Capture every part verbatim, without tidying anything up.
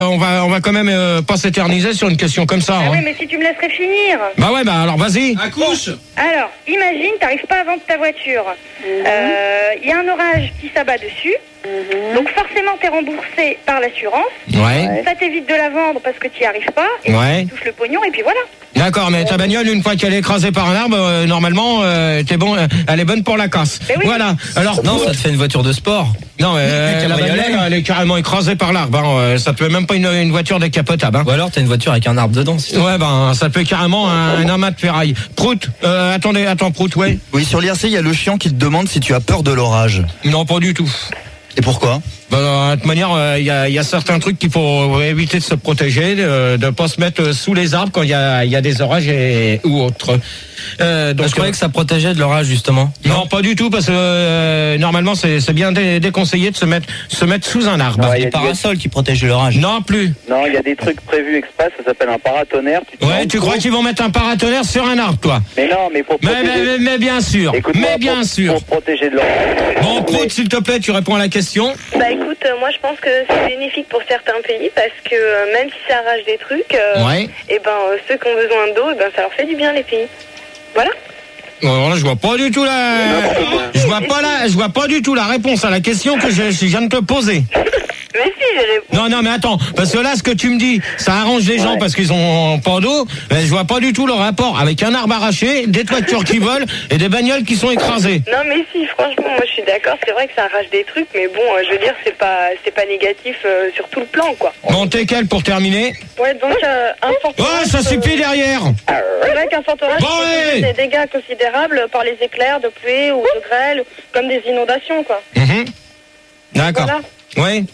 on va, on va quand même euh, pas s'éterniser sur une question comme ça. Ah hein. oui, mais si tu me laisserais finir. Bah ouais, bah alors vas-y. Accouche. Alors, imagine, t'arrives pas à vendre ta voiture. Il euh, y a un orage qui s'abat dessus. Mm-hmm. Donc forcément, t'es remboursé par l'assurance. Ouais. Ça t'évite de la vendre parce que t'y arrives pas. Et ouais. tu touches le pognon et puis voilà. D'accord, mais ta bagnole, une fois qu'elle est écrasée par un arbre, euh, normalement, euh, t'es bon, euh, elle est bonne pour la casse. Oui. Voilà. Alors non, ça te fait une voiture de sport. Non, euh, la bagnole, elle est carrément écrasée par l'arbre. Hein. Ça te fait même pas une, une voiture décapotable. Hein. Ou alors t'as une voiture avec un arbre dedans. Si ouais, ben ça te fait carrément un, un amas de ferraille. Prout, euh, attendez, attends, Prout, ouais. Oui, sur l'I R C, il y a le chiant qui te demande si tu as peur de l'orage. Non, pas du tout. Et pourquoi? Ben, de toute manière, il euh, y, y a certains trucs qu'il faut éviter de se protéger, de ne pas se mettre sous les arbres quand il y a, y a des orages et, ou autres. Euh, donc, je croyais que ça protégeait de l'orage justement. Non, non, pas du tout, parce que euh, normalement c'est, c'est bien dé- déconseillé de se mettre, se mettre sous un arbre. Non, il y a des parasols qui protègent de l'orage. Non plus. Non, il y a des trucs prévus express, ça s'appelle un paratonnerre. Tu ouais, tu crois qu'ils vont mettre un paratonnerre sur un arbre, toi? Mais non, mais pour protéger... Mais, mais, mais bien sûr. Écoute-moi, mais bien pour, sûr. Pour protéger de l'orage. Bon, Prout, mais... s'il te plaît, tu réponds à la question. Bah écoute, euh, moi je pense que c'est bénéfique pour certains pays parce que euh, même si ça arrache des trucs, euh, ouais. et ben euh, ceux qui ont besoin d'eau, et ben ça leur fait du bien les pays. Voilà. Alors là, je vois pas du tout la, je vois pas la, je vois pas du tout la réponse à la question que je, je viens de te poser. Mais si, j'ai répondu. Non, non, mais attends, parce que là, ce que tu me dis, ça arrange les gens ouais. parce qu'ils ont pas d'eau, mais je vois pas du tout le rapport avec un arbre arraché, des toitures qui volent et des bagnoles qui sont écrasées. Non, mais si, franchement, moi je suis d'accord, c'est vrai que ça arrache des trucs, mais bon, euh, je veux dire, c'est pas, c'est pas négatif euh, sur tout le plan, quoi. Bon, t'es quel pour terminer? Ouais, donc euh, un fort orage. Ouais, ça suffit euh... derrière. C'est vrai qu'un fort orage, bon, ouais. des dégâts considérables par les éclairs de pluie ou de grêle, comme des inondations, quoi. Mm-hmm. D'accord. Voilà. Oui.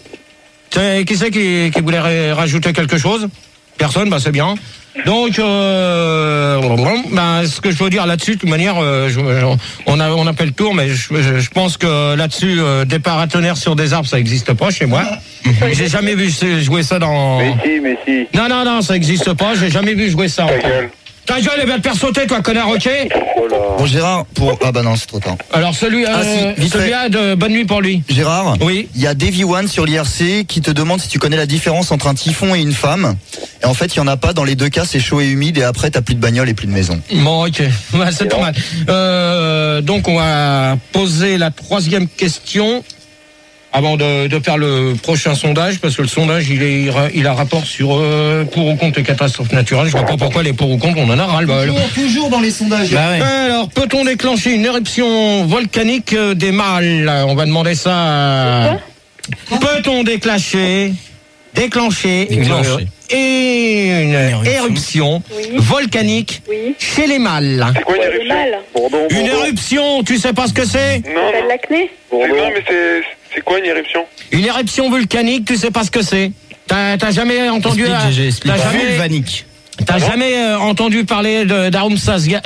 Qui c'est qui, qui voulait rajouter quelque chose? Personne, bah c'est bien. Donc, euh, bah, ce que je veux dire là-dessus, de toute manière, euh, je, on a on a fait le tour, mais je, je, je pense que là-dessus, euh, des paratonnerres sur des arbres, ça n'existe pas chez moi. J'ai jamais vu jouer ça dans. Mais si, mais si. Non, non, non, ça n'existe pas. J'ai jamais vu jouer ça. Ta gueule. Ta gueule, elle va te faire sauter, toi, connard, ok? Oh là. Bon, Gérard, pour... Ah bah non, c'est trop tard. Alors, celui, ah, euh, si, celui-là, de bonne nuit pour lui. Gérard? Oui. Il y a Davy One sur l'I R C qui te demande si tu connais la différence entre un typhon et une femme. Et en fait, il y en a pas. Dans les deux cas, c'est chaud et humide et après, t'as plus de bagnole et plus de maison. Bon, ok. Ouais, c'est pas mal. Euh, donc, on va poser la troisième question avant de, de faire le prochain sondage, parce que le sondage, il, est, il a rapport sur euh, pour ou contre les catastrophes naturelles. Je vois pas pourquoi les pour ou contre, on en a ras-le-bol. Toujours, toujours dans les sondages. Bah ouais. Alors, peut-on déclencher une éruption volcanique des mâles? On va demander ça à... Peut-on déclencher, déclencher, déclencher. Une, et une, une éruption, éruption oui. volcanique oui. chez les mâles? C'est quoi une éruption? Bourdon, Bourdon. Une éruption, tu sais pas ce que c'est? Non, c'est l'acné. Non, mais c'est... C'est quoi une éruption? Une éruption volcanique, tu sais pas ce que c'est? T'as, t'as jamais entendu... Explique, G G, explique. T'as jamais, vulvanique. T'as ah bon jamais euh, entendu parler de, d'Arum Tazieff,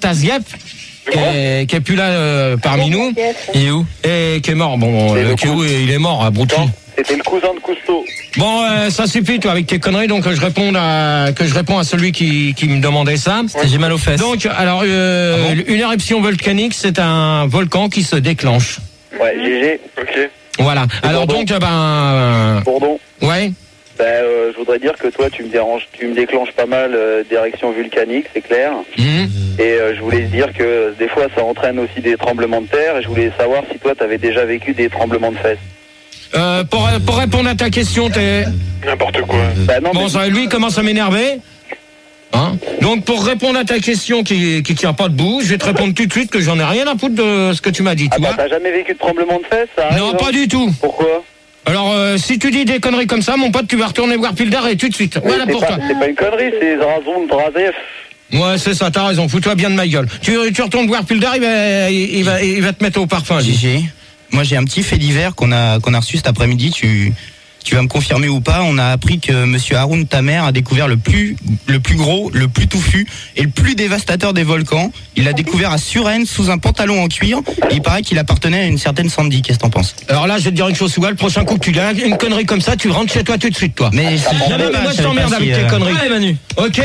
qui est, qui est plus là euh, parmi ah, nous. Il est où? Et qui est mort. Bon, euh, qui est où? Il est mort à Brouty. C'était le cousin de Cousteau. Bon, euh, ça suffit, toi, avec tes conneries. Donc, que je réponde à que je réponds à celui qui, qui me demandait ça. Ouais. J'ai mal aux fesses. Donc, alors, euh, ah bon une éruption volcanique, c'est un volcan qui se déclenche. Ouais, G G. Ok. Voilà. Et alors Bourdon. donc, ben. Euh, Bourdon. Ouais. Ben, euh, je voudrais dire que toi, tu me déranges, tu me déclenches pas mal euh, d'érections vulcaniques, c'est clair. Mmh. Et euh, je voulais dire que des fois, ça entraîne aussi des tremblements de terre. Et je voulais savoir si toi, t'avais déjà vécu des tremblements de fesses. Euh, pour, pour répondre à ta question, t'es... N'importe quoi. Ben non, bon, mais... ça, lui, il commence à m'énerver. Hein? Donc, pour répondre à ta question qui, qui tient pas debout, je vais te répondre tout de suite que j'en ai rien à foutre de ce que tu m'as dit. Ah tu bah, vois t'as jamais vécu de tremblement de fesses, ça arrive, non, pas du tout. Pourquoi? Alors, euh, si tu dis des conneries comme ça, mon pote, tu vas retourner voir Pildar et tout de suite. Mais voilà pour pas, toi. C'est pas une connerie, c'est Zrazon Drazef. Ouais, c'est ça, t'as raison. Fous-toi bien de ma gueule. Tu, tu retournes voir Pildar, il va, il, il va, il va te mettre au parfum. G G. Moi, j'ai un petit fait divers qu'on a, qu'on a reçu cet après-midi. Tu, tu vas me confirmer ou pas. On a appris que monsieur Haroun Tamer a découvert le plus, le plus gros, le plus touffu et le plus dévastateur des volcans. Il l'a découvert à Suresnes sous un pantalon en cuir. Et il paraît qu'il appartenait à une certaine Sandy. Qu'est-ce que t'en penses? Alors là, je vais te dire une chose, Sougal. Le prochain coup que tu gagnes une connerie comme ça, tu rentres chez toi tout de suite, toi. Mais, non, mais moi, je t'emmerde avec tes conneries. Allez, Manu. Ok.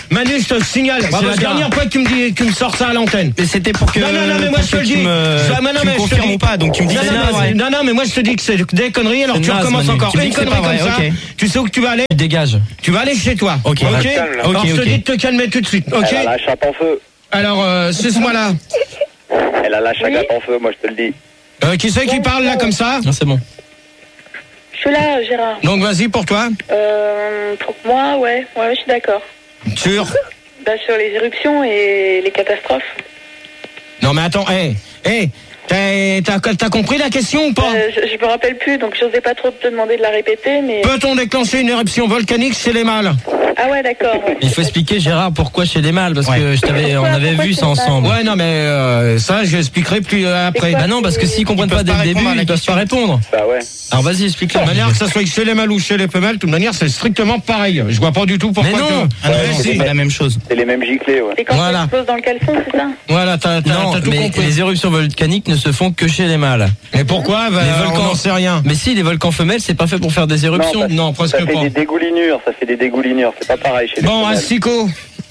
Manu, je te signale, c'est la dernière fois que tu me dis, que tu me sors ça à l'antenne. Mais c'était pour que. Non, non, non, mais moi je te le dis. Tu me, Ça, mais non, tu me mais je te confirmes dis. ou pas, donc tu me dis Non, que c'est non, naze, mais- ouais. non, non, mais moi je te dis que c'est des conneries, alors C'est tu naze, recommences Manu. encore. Tu me dis Une que c'est connerie pas comme vrai, ça, ok. tu sais où tu vas aller? Dégage. Tu vas aller chez toi. Ok. Ok. Calme, là. Alors Ok, je te ok. dis de te calmer tout de suite. Ok. Elle a la chape en feu. Alors, euh, suce-moi là. Elle a la chape en feu, moi je te le dis. Euh, qui c'est qui parle là comme ça? Non, c'est bon. Je suis là, Gérard. Donc vas-y pour toi. Euh, pour moi, ouais, ouais, je suis d'accord. Sur. Bah, sur les éruptions et les catastrophes. Non mais attends, hé, hé, t'as t'as- t'as compris la question ou pas? Euh, je, je me rappelle plus, donc j'osais pas trop te demander de la répéter, mais. Peut-on déclencher une éruption volcanique chez les mâles? Ah ouais, d'accord. Ouais. Il faut expliquer, Gérard, pourquoi chez les mâles, parce Ouais. que je t'avais, on Pourquoi- avait pourquoi vu chez ça les mâles ensemble. Ouais, non mais euh, ça j'expliquerai plus euh, après. quoi Bah non, parce que s'ils comprennent Ils pas peuvent dès pas le début, répondre à la ils peuvent question. pas répondre. Bah ouais. Alors vas-y, explique-le. De manière que ça soit chez les mâles ou chez les femelles, de toute manière c'est strictement pareil. Je vois pas du tout pourquoi. Mais non. que- Ah non, Ouais, non, si. c'est pas la même chose. C'est les mêmes giclées, ouais. Et quand Voilà. ça explose dans le caleçon, c'est ça? Voilà, t'as t'as- Non, t'as tout mais compris. les éruptions volcaniques ne se font que chez les mâles. Mais pourquoi? Bah, Les on volcans- n'en sait rien. Mais si, les volcans femelles, c'est pas fait pour faire des éruptions. Non, Non, presque Ça fait pas. des dégoulinures, ça fait des dégoulinures. C'est pas pareil chez les Bon, femelles. Astico.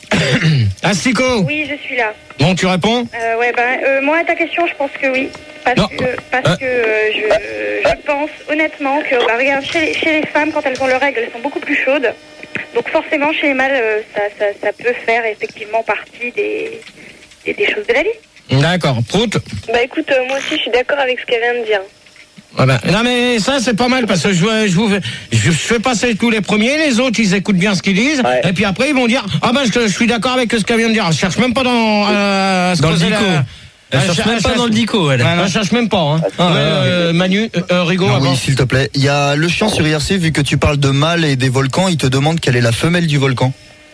Astico. Oui, je suis là. Bon, tu réponds? Euh, ouais, ben, euh, moi, à ta question, je pense que oui. Parce Non. que, parce Euh. que euh, je, je pense honnêtement que, bah, regarde, chez les, chez les femmes, quand elles ont leurs règles, elles sont beaucoup plus chaudes. Donc forcément, chez les mâles, euh, ça, ça, ça peut faire effectivement partie des, des, des choses de la vie. D'accord. Prout. Bah écoute, euh, moi aussi, je suis d'accord avec ce qu'elle vient de dire. Ah ben, non mais ça c'est pas mal parce que je, je, vous, je fais passer tous les premiers, les autres ils écoutent bien ce qu'ils disent Ouais. et puis après ils vont dire ah ben je, je suis d'accord avec ce qu'elle vient de dire. Je cherche même pas dans euh, à se Dans le creuser dico. la- Elle Elle cherche cher- même elle pas cherche- dans le dico, elle. Elle cherche même pas. Hein. Ah, Ouais, ouais, euh, Manu, euh, euh, Rigaud, Non, avant. oui, s'il te plaît. Il y a le chien sur I R C, vu que tu parles de mâles et des volcans, il te demande quelle est la femelle du volcan.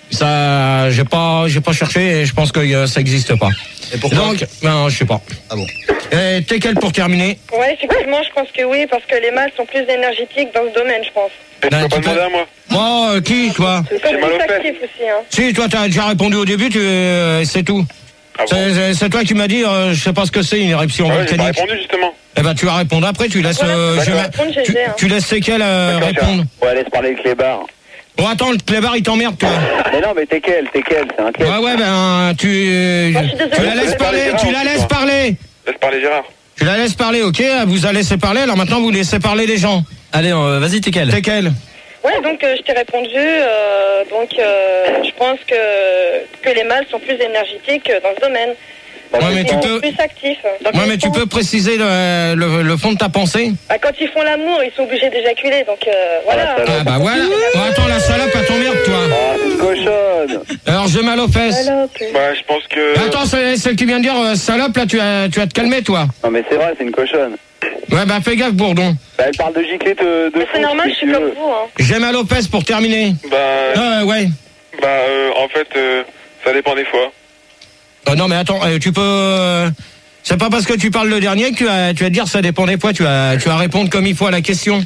Ça, j'ai pas, j'ai pas cherché et je pense que euh, ça existe pas. Et pourquoi? Donc, non, je sais pas. Ah bon. Et t'es quel pour terminer? Ouais, effectivement, je pense que oui, parce que les mâles sont plus énergétiques dans ce domaine, je pense. Tu Ben, peux pas tu peux- demander à moi. Moi, euh, qui, toi? Ils sont mal aux plus fesses. actifs aussi, hein. Si, toi, t'as déjà répondu au début, tu, euh, c'est tout. Ah bon? C'est- c'est c'est toi qui m'as dit, euh, je sais pas ce que c'est une éruption Ouais, j'ai pas volcanique. répondu justement. Eh ben, tu vas répondre après, tu laisses, Voilà, euh, je je vais mets- répondre, j'ai tu, fait, hein. tu laisses c'est quel euh, D'accord, répondre. Ouais, laisse parler le clébard. Bon, attends, le clébard, il t'emmerde, toi. Mais non, mais t'es quel, t'es quel, c'est un quel. Ouais, ouais, ben, tu, Moi, je suis désolée. tu la laisses Laisse parler, parler tu la Gérard, laisses toi. parler. Laisse parler Gérard. Tu la laisses parler, ok, vous allez laisser parler, alors maintenant vous laissez parler les gens. Allez, euh, vas-y, t'es quel? T'es quel? Ouais, donc euh, je t'ai répondu. euh, donc euh, je pense que, que les mâles sont plus énergétiques dans ce domaine. Dans Ouais, quel mais tu Ils sens sont peux- plus actifs. Dans Ouais, quel mais tu sens peux préciser le, le, le fond de ta pensée? Bah, quand ils font l'amour, ils sont obligés d'éjaculer, donc euh, voilà. Ah, Ah bah voilà. Bon, attends, la salope, elle t'emmerde, toi. Ah, c'est une cochonne. Alors, j'ai mal aux fesses. Salope. Bah, je pense que. Attends, c'est celle qui vient de dire euh, salope, là, tu vas, tu vas te calmer, toi. Non, mais c'est vrai, c'est une cochonne. Ouais, bah fais gaffe, Bourdon. Bah, elle parle de giclée de, de Mais c'est foot, normal, si je suis tu comme veux. vous. Hein. J'ai mal aux fesses pour terminer. Bah, Euh, ouais. bah euh, en fait, euh, ça dépend des fois. Euh, non, mais attends, euh, tu peux... euh, c'est pas parce que tu parles le dernier que tu vas, tu vas dire ça dépend des poids, tu vas, tu vas répondre comme il faut à la question.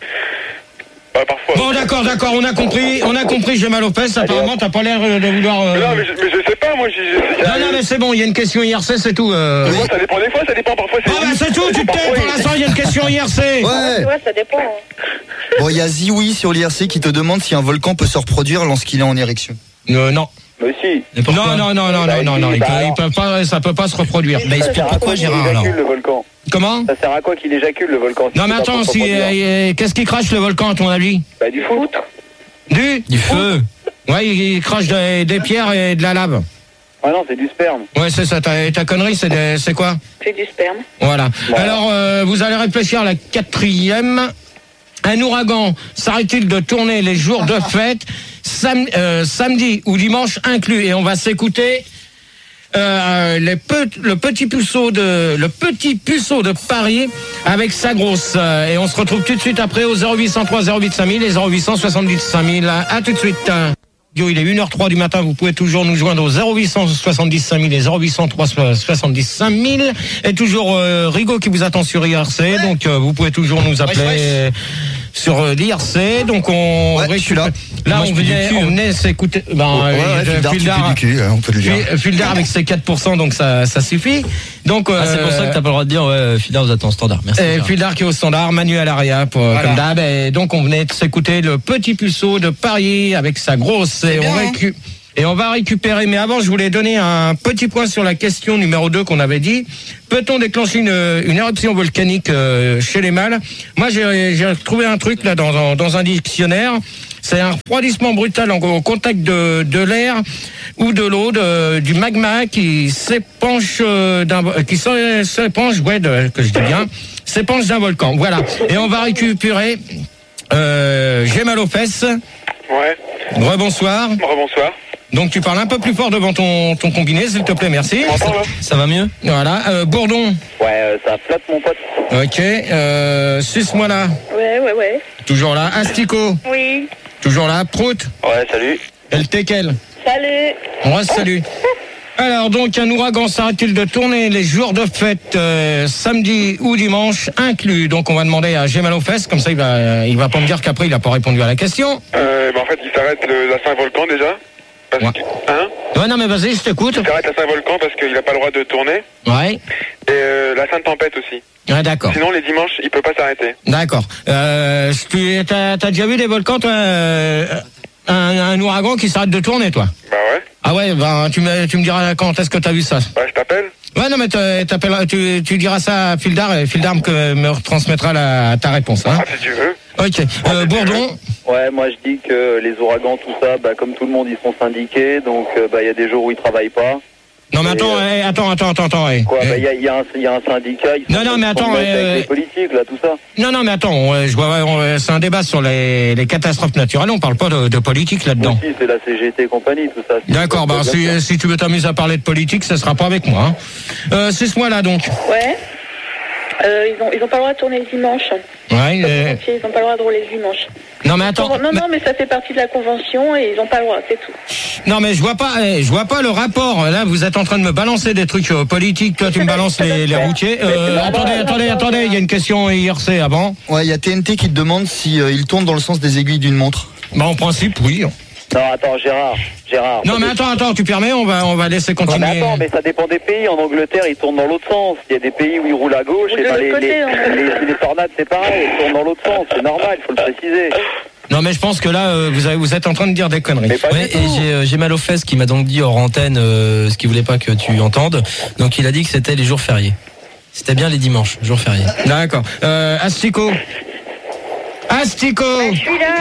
Bah, parfois. Bon, d'accord, d'accord, on a compris, on a compris, j'ai mal aux fesses, apparemment, t'as pas l'air euh, de vouloir... euh, Mais non, mais je, mais je sais pas, moi, j'ai. j'ai- Non, non, mais c'est bon, il y a une question I R C, c'est tout. Euh... Moi, ça dépend des fois, ça dépend parfois. Ah bah c'est tout, tu te tais, pour l'instant, il y a une question I R C. Ouais, Ouais. ouais, ça dépend. Hein. Bon, il y a Zioui sur l'I R C qui te demande si un volcan peut se reproduire lorsqu'il est en érection. Euh, non. Mais si. Non, non, non, non, Bah, non, non, non, si, il bah peut, alors. il peut pas, ça peut pas se reproduire. Bah, Ça explique sert à pourquoi, quoi qu'il Gérard, alors. éjacule, le volcan. Comment? Ça sert à quoi qu'il éjacule, le volcan? Non, mais c'est pas attends, pour si, reproduire. euh, qu'est-ce qui crache le volcan, à ton avis? Bah, du foot. Du? Du feu. Ouais, il crache des, des pierres et de la lave. Ah non, c'est du sperme. Ouais, c'est ça, ta, ta connerie, c'est des- c'est quoi? C'est du sperme. Voilà. Voilà. Alors, euh, vous allez réfléchir à la quatrième. Un ouragan s'arrête-t-il de tourner les jours de fête, sam- euh, samedi ou dimanche inclus? Et on va s'écouter euh, les pe- le petit puceau de le petit puceau de Paris avec sa grosse. Euh, Et on se retrouve tout de suite après au zéro huit cent trois zéro huit cinq mille et zéro huit cent soixante-dix cinq mille. À tout de suite. Yo, il est une heure trois du matin, vous pouvez toujours nous joindre au zéro huit cent soixante-dix cinq mille et zéro huit cent trois soixante-dix cinq mille. Et toujours euh, Rigaud qui vous attend sur I R C, donc euh, vous pouvez toujours nous appeler Wesh, wesh. euh, sur euh, l'I R C. Donc on Ouais, je suis là. Là, Moi, on je pue du venait, cul, on hein. venait s'écouter. Ben, Ouais, ouais, euh, Fildar, tu Fildar- fais du cul, hein, on peut le dire. Fil- Fildar avec ses quatre pour cent, donc ça, ça suffit. Donc, Ah, c'est pour ça que t'as pas le droit de dire, ouais, Fida, vous attend standard. Merci. et Gérard. Fildar qui est au standard, Manu à l'aria, pour, Voilà. comme d'hab. Et donc, on venait de s'écouter le petit puceau de Paris avec sa grosse. Et on, bien, hein. récu- Et on va récupérer, mais avant je voulais donner un petit point sur la question numéro deux qu'on avait dit. Peut-on déclencher une, une éruption volcanique euh, chez les mâles? Moi j'ai, j'ai trouvé un truc là dans, dans, dans un dictionnaire. C'est un refroidissement brutal en, au contact de, de l'air ou de l'eau, de, du magma qui s'épanche euh, d'un, qui s'épanche, ouais, de, que je dis bien, s'épanche d'un volcan. Voilà. Et on va récupérer, euh, j'ai mal aux fesses. Ouais. Rebonsoir. Rebonsoir. Donc tu parles un peu plus fort devant ton, ton combiné, s'il te plaît, merci. M'entends, là? Ça va mieux? Voilà, euh, Bourdon. Ouais, euh, ça flotte, mon pote. Ok, euh, suce-moi là. Ouais, ouais, ouais. Toujours là. Astico. Oui. Toujours là. Prout. Ouais, salut. El Tekel. Salut. On reste salut. Alors donc un ouragan s'arrête-t-il de tourner les jours de fête euh, samedi ou dimanche inclus? Donc on va demander à Gémal aux fesses, comme ça il va euh, il va pas me dire qu'après il a pas répondu à la question. Euh, bah en fait, il s'arrête le, la Saint-Volcan déjà. Parce Ouais. que, hein Ouais non mais vas-y, je t'écoute. Il s'arrête la Saint-Volcan parce qu'il n'a pas le droit de tourner. Ouais. Et euh, la Sainte-Tempête aussi. Ouais d'accord. Sinon, les dimanches, il peut pas s'arrêter. D'accord. Euh, tu t'as, t'as déjà vu des volcans toi euh, un, un ouragan qui s'arrête de tourner toi? Bah ouais. Ah ouais, ben tu me tu me diras quand est-ce que t'as vu ça? Bah, je t'appelle. Ouais non mais t'appelleras, tu tu diras ça à Fildar et Fildar me, me retransmettra la, ta réponse hein. Ah, si tu veux. Ok. Euh, Bourdon. Ouais, moi je dis que les ouragans, tout ça, bah, comme tout le monde, ils sont syndiqués, donc euh, bah, il y a des jours où ils travaillent pas. Non mais attends, Et, eh, attends, attends, attends, attends. eh. Quoi, Eh. bah, il y, a, il y, a un- il y a un syndicat, ils sont, Non, non, mais ils sont attends, bêtes euh, avec les politiques, là, tout ça. Non, non, mais attends, on- je vois, on- c'est un débat sur les, les catastrophes naturelles. On parle pas de, de politique là-dedans. Aussi, c'est la C G T et compagnie, tout ça. D'accord, bah si, si tu veux t'amuser à parler de politique, ça sera pas avec moi. Hein. Euh, c'est moi là donc. Ouais. Euh, ils ont ils ont pas le droit de tourner le dimanche. Ouais. euh, Ils ont pas le droit de rouler le dimanche. Non mais attends. Non, non, mais ça fait partie de la convention et ils ont pas le droit, c'est tout. Non mais je vois pas, eh, je vois pas le rapport. Là, vous êtes en train de me balancer des trucs euh, politiques. Toi, tu me balances les, les routiers. Euh, attendez, attendez, attendez. Il y a une question I R C avant. Ouais, il y a T N T qui te demande si euh, il tourne dans le sens des aiguilles d'une montre. Bah en principe, oui. Non, attends, Gérard, Gérard. Non mais attends, attends, tu permets, on va, on va laisser Non, continuer. mais attends, mais ça dépend des pays. En Angleterre, ils tournent dans l'autre sens. Il y a des pays où ils roulent à gauche. Ou Et de ben, l'autre les, côté, les, hein. les, les tornades, c'est pareil. Ils tournent dans l'autre sens. C'est normal, il faut le préciser. Non mais je pense que là, euh, vous, avez, vous êtes en train de dire des conneries. Mais pas Ouais, du tout. et j'ai, euh, j'ai mal aux fesses qui m'a donc dit hors antenne euh, ce qu'il voulait pas que tu entendes. Donc il a dit que c'était les jours fériés. C'était bien les dimanches, jours fériés. D'accord. Euh, Astico. Astico. Je suis là.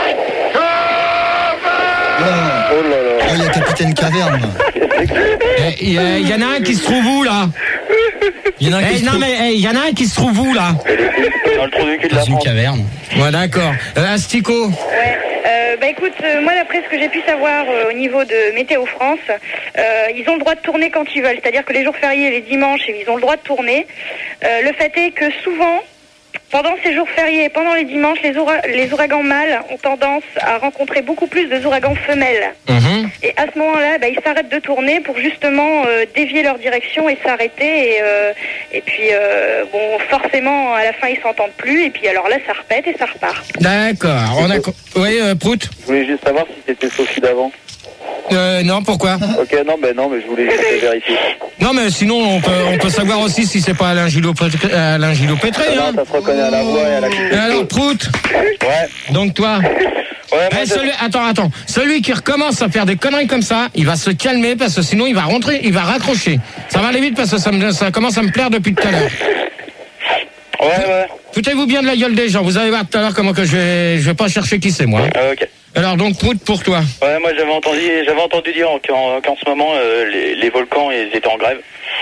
Oh, Oh là là. il y a Capitaine Caverne. Il y, a- y en a un qui se trouve où là? Il y en a un qui Eh, se non trouve mais il y en a un qui se trouve où là? Dans le trou du cul de la Dans une France. caverne. Ouais d'accord. Euh, Astico. Ouais. Euh, bah écoute, euh, moi d'après ce que j'ai pu savoir euh, au niveau de Météo France, euh, ils ont le droit de tourner quand ils veulent. C'est-à-dire que les jours fériés, les dimanches, ils ont le droit de tourner. Euh, le fait est que souvent, pendant ces jours fériés et pendant les dimanches, les, oura- les ouragans mâles ont tendance à rencontrer beaucoup plus de ouragans femelles. Mhm. Et à ce moment-là, bah, ils s'arrêtent de tourner pour justement euh, dévier leur direction et s'arrêter. Et, euh, et puis, euh, bon, forcément, à la fin, ils s'entendent plus. Et puis, alors là, ça repète et ça repart. D'accord. On a. co- Oui, euh, Prout. Je voulais juste savoir si c'était Sophie d'avant. Euh, non, pourquoi? Ok, non, mais non, mais je voulais juste vérifier. Non, mais sinon on peut, on peut savoir aussi si c'est pas Alain Gillot Pétré. Alain Gillot Pétré hein. Non, ça se reconnaît à la voix et à la Et alors Prout. Ouais. Donc toi. Ouais, moi, Eh, je- celui, attends, attends. Celui qui recommence à faire des conneries comme ça, il va se calmer parce que sinon il va rentrer, il va raccrocher. Ça va aller vite parce que ça, me, ça commence à me plaire depuis tout à l'heure. Ouais, ouais. Foutez-vous bien de la gueule des gens. Vous allez voir tout à l'heure comment que je vais, je vais pas chercher qui c'est moi. Ah, ok. Alors donc Prout pour toi. Ouais, moi j'avais entendu, j'avais entendu dire qu'en, qu'en ce moment euh, les, les volcans ils étaient en grève.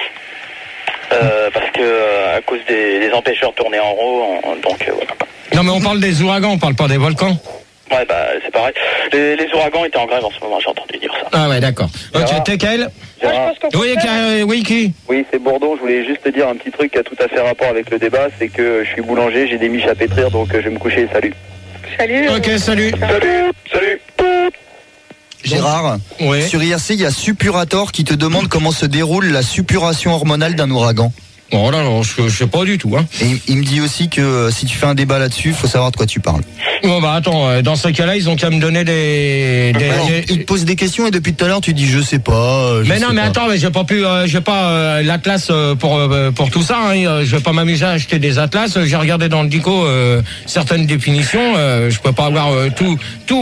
Euh, parce que euh, à cause des, des empêcheurs de tourner en rond, en- donc euh, voilà. Non mais on parle des ouragans, on parle pas des volcans. Ouais, bah c'est pareil. Les, les ouragans étaient en grève en ce moment, j'ai entendu dire ça. Ah ouais d'accord. Ok, Gérard. t'es quel? Moi, je Gérard. pense qu'on peut Oui, faire- car- oui qui? Oui, c'est Bourdon. Je voulais juste te dire un petit truc qui a tout à fait rapport avec le débat, c'est que je suis boulanger, j'ai des miches à pétrir, donc euh, je vais me coucher. Salut. Salut. Ok, salut. Salut. Salut. Gérard, Oui. sur I R C, il y a Suppurator qui te demande comment se déroule la suppuration hormonale d'un ouragan. Bon là, non, je, je sais pas du tout. Hein. Et il- il me dit aussi que euh, si tu fais un débat là-dessus, il faut savoir de quoi tu parles. Bon bah attends, euh, dans ce cas-là, ils ont qu'à me donner des. des, Alors, des- il te pose des questions et depuis tout à l'heure, tu dis je sais pas. euh, je Mais sais non, mais pas. attends, mais j'ai pas pu, euh, j'ai pas euh, l'atlas euh, pour euh, pour tout ça. Hein, euh, je vais pas m'amuser à acheter des atlas. J'ai regardé dans le dico euh, certaines définitions. Euh, je peux pas avoir euh, tout, tout. Hein.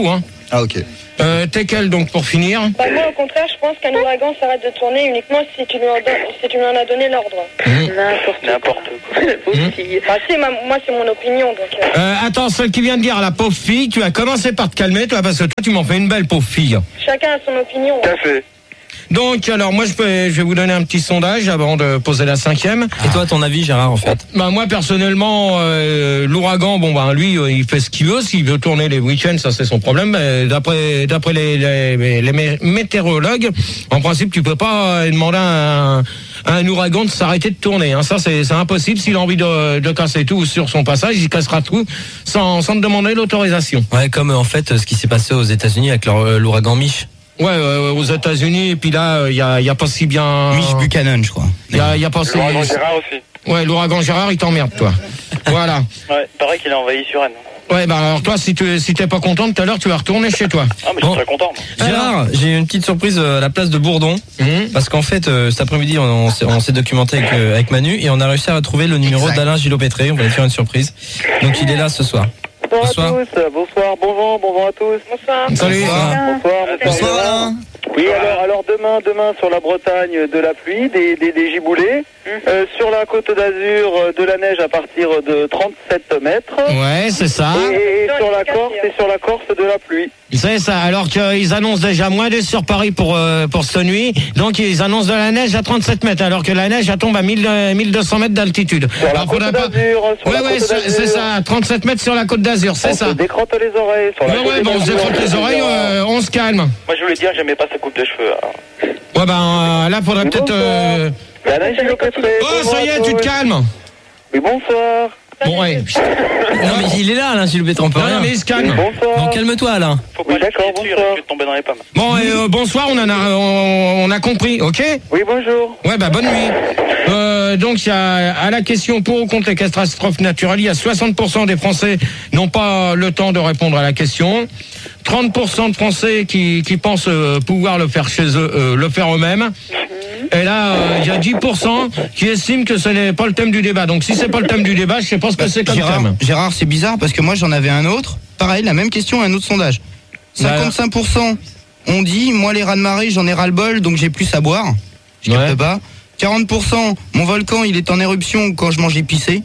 Ah, ok. Euh, t'es quel donc pour finir? Bah, moi, au contraire, je pense qu'un ouragan s'arrête de tourner uniquement si tu lui en, don- si tu lui en as donné l'ordre. Mmh. N'importe N'importe quoi. Pauvre fille. Bah, si, ma- moi, c'est mon opinion, donc... euh, Euh, attends, celle qui vient de dire la pauvre fille, tu as commencé par te calmer, toi, parce que toi, tu m'en fais une belle pauvre fille. chacun a son opinion. Tout à fait. Donc, alors, moi, je, peux, je vais vous donner un petit sondage avant de poser la cinquième. Et toi, ton avis, Gérard, en fait? Bah, moi, personnellement, euh, l'ouragan, bon, bah, lui, euh, il fait ce qu'il veut. S'il veut tourner les week-ends, ça, c'est son problème. Mais d'après, d'après les, les, les mé- météorologues, en principe, tu peux pas euh, demander à un, à un ouragan de s'arrêter de tourner. Hein. Ça, c'est, c'est impossible. S'il a envie de, de casser tout sur son passage, il cassera tout sans, sans te demander l'autorisation. Ouais, comme euh, en fait ce qui s'est passé aux États-Unis avec leur, euh, l'ouragan Mich. Ouais, euh, aux États-Unis, et puis là, il y a, y a pas si bien. Mich Buchanan, je crois. Il y a, y a pas si. L'ouragan Gérard aussi. Ouais, l'ouragan Gérard, il t'emmerde, toi. Voilà. Ouais, pareil qu'il a envahi sur Rennes. Ouais, bah alors toi, si tu si t'es pas content tout à l'heure, tu vas retourner chez toi. Ah, mais Bon. je suis très content. moi. Gérard, j'ai une petite surprise euh, à la place de Bourdon. Hum. Parce qu'en fait, euh, cet après-midi, on, on s'est, on s'est documenté avec, euh, avec Manu et on a réussi à retrouver le numéro Exact. d'Alain Gillot-Pétré. On va lui faire une surprise. Donc il est là ce soir. Bonsoir, Bonsoir. à tous, bonsoir, bonjour, bonjour à tous. Bonsoir. Salut. Bonsoir, bonsoir. Bonsoir, Alain. Oui, alors, alors demain, demain sur la Bretagne, de la pluie, des, des, des giboulées. Euh, sur la côte d'Azur, euh, de la neige à partir de trente-sept mètres. Ouais, c'est ça. Et, et sur la Corse, et sur la Corse, de la pluie. C'est ça. Alors qu'ils annoncent déjà moins de sur Paris pour euh, pour cette nuit. Donc ils annoncent de la neige à trente-sept mètres, alors que la neige elle tombe à mille, euh, mille deux cents mètres d'altitude. Sur la Alors, côte faudra pas- d'Azur, sur Ouais, la ouais, côte c'est d'Azur. c'est ça. trente-sept mètres sur la côte d'Azur, c'est On ça. se décrotte les oreilles. Sur la Ouais, côte ouais, bon, on se d'Azur, défrotte les on oreilles, se euh, on se calme. Moi, je voulais dire, j'aimais pas sa coupe de cheveux. hein. Ouais, ben euh, là, faudrait peut-être. euh, Alain Gillot-Pétré, Oh, bonjour ça y à est, tu te tous. calmes. Oui, bonsoir. Bon, ouais. Non mais il est là, Alain Gillot-Pétré, on peut Non, rien. mais il se calme. Bonsoir. Donc calme-toi, Alain. Faut pas oui, d'accord, dessus, bonsoir. Je vais tomber dans les pommes. Bon, et, euh, bonsoir, on en a, on, on a compris, ok? Oui, bonjour. Ouais, bah bonne nuit. Euh, donc, il y a, à la question pour ou contre les catastrophes naturelles, il y a soixante pour cent des Français n'ont pas le temps de répondre à la question. trente pour cent de Français qui, qui pensent euh, pouvoir le faire chez eux, euh, le faire eux-mêmes. Et là, euh, il y a dix pour cent qui estiment que ce n'est pas le thème du débat. Donc, si c'est pas le thème du débat, je sais pas ce que c'est comme Gérard, thème. Gérard, c'est bizarre parce que moi j'en avais un autre. Pareil, la même question, un autre sondage. cinquante-cinq pour cent ont dit, moi les raz-de-marée, j'en ai ras-le-bol, donc j'ai plus à boire. Je capte Ouais. pas. quarante pour cent, mon volcan, il est en éruption quand je mange épicé.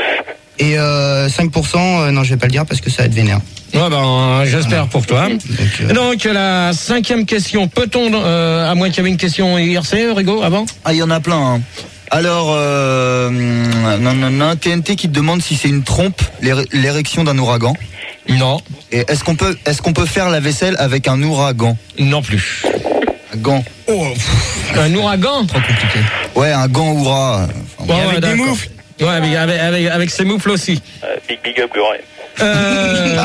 Et euh, cinq pour cent, euh, non, je vais pas le dire parce que ça va être vénère. Ouais, ben, euh, j'espère pour toi. Donc, euh, Donc, la cinquième question. Peut-on, euh, à moins qu'il y avait une question I R C, Rigo, avant? Ah, il y en a plein. Hein. Alors, euh, non, non, non, T N T qui te demande si c'est une trompe, l'éré- l'érection d'un ouragan. Non. Et est-ce qu'on peut, est-ce qu'on peut faire la vaisselle avec un ouragan? Non plus. Un gant. Un ouragan? Trop compliqué. Ouais, un gant oura. Enfin, Ouais, avec ouais, des d'accord. moufles. Ouais, mais avec, avec, avec ses moufles aussi. Euh, big, big up, Glory. Euh,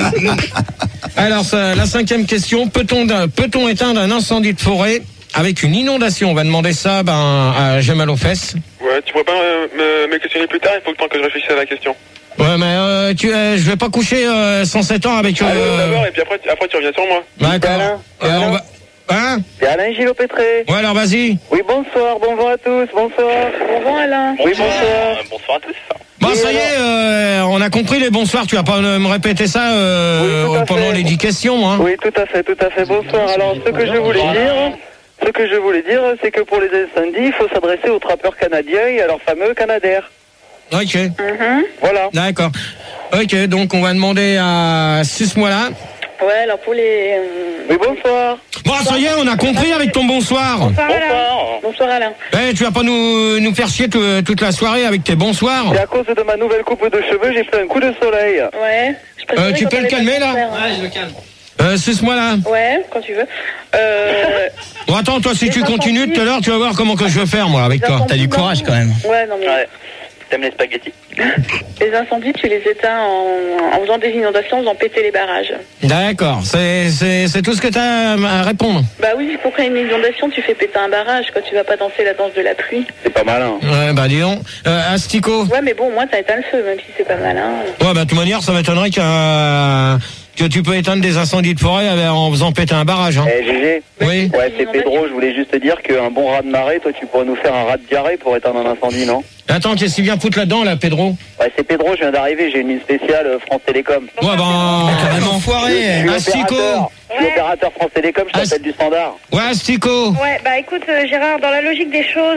alors, ça, la cinquième question. Peut-on, peut-on éteindre un incendie de forêt avec une inondation? On va demander ça ben, à J'ai mal aux fesses. Ouais, tu pourrais pas me, me, me questionner plus tard, il faut le temps que je réfléchisse à la question. Ouais, mais euh, tu, euh, je vais pas coucher euh, cent sept ans avec... Euh, Allez, d'abord, et puis après, tu- après tu reviens sur moi. D'accord. Alain, Euh, Alain. on va... Hein? C'est Alain Gillot-Pétré. Ouais, alors vas-y. Oui, bonsoir, bonjour à tous, bonsoir. Bonjour Alain. Oui, bonsoir. bonsoir à tous. Bon, Et ça y est, euh, on a compris les bonsoirs. Tu vas pas me répéter ça euh, Oui, tout à pendant fait. les dix questions, hein? Oui, tout à fait, tout à fait. Bonsoir. Alors, ce que je voulais dire, ce que je voulais dire, c'est que pour les incendies, il faut s'adresser aux trappeurs canadiens et à leur fameux Canadair. Ok, Voilà. d'accord. Ok, donc on va demander à Sus-moi là. Ouais, alors pour les... euh, Oui, bonsoir. Bon, ça y est, on a compris avec ton bonsoir. Bonsoir Alain. Bonsoir. Bonsoir Alain. Eh, tu vas pas nous, nous faire chier tout- toute la soirée avec tes bonsoirs. C'est à cause de ma nouvelle coupe de cheveux, j'ai pris un coup de soleil. Ouais. Je préférais Euh, tu quand peux on le avait calmer, pas là de faire. je le calme. Euh, Sus-moi là. Ouais, quand tu veux. Euh... Bon, attends, toi, si Les tu incendies. continues tout à l'heure, tu vas voir comment que je vais faire, moi, avec toi. T'as du courage quand même. Ouais, non mais... Ouais. T'aimes les spaghettis? Les incendies, tu les éteins en, en faisant des inondations, en faisant péter les barrages. D'accord, c'est, c'est, c'est tout ce que t'as à répondre. Bah oui, pour créer une inondation, tu fais péter un barrage, quoi. Tu vas pas danser la danse de la pluie. C'est pas malin. Ouais, bah dis donc. Euh, Astico. Ouais, mais bon, moi, t'as éteint le feu, même si c'est pas malin. Ouais, bah de toute manière, ça m'étonnerait qu'un que tu peux éteindre des incendies de forêt en faisant péter un barrage. Hein. Eh, G G. Oui. Ouais, c'est Pedro, je voulais juste te dire qu'un bon raz de marée, toi, tu pourrais nous faire un raz de diarrhée pour éteindre un incendie, non? Attends, qu'est-ce qu'il vient foutre là-dedans, là, Pedro? Ouais, c'est Pedro, je viens d'arriver, j'ai une ligne spéciale euh, France Télécom. Ouais, ben, carrément foiré. Je suis opérateur, je suis Ouais. opérateur France Télécom, je t'appelle Ast- du standard. Ouais, Astico. Ouais, bah écoute, euh, Gérard, dans la logique des choses,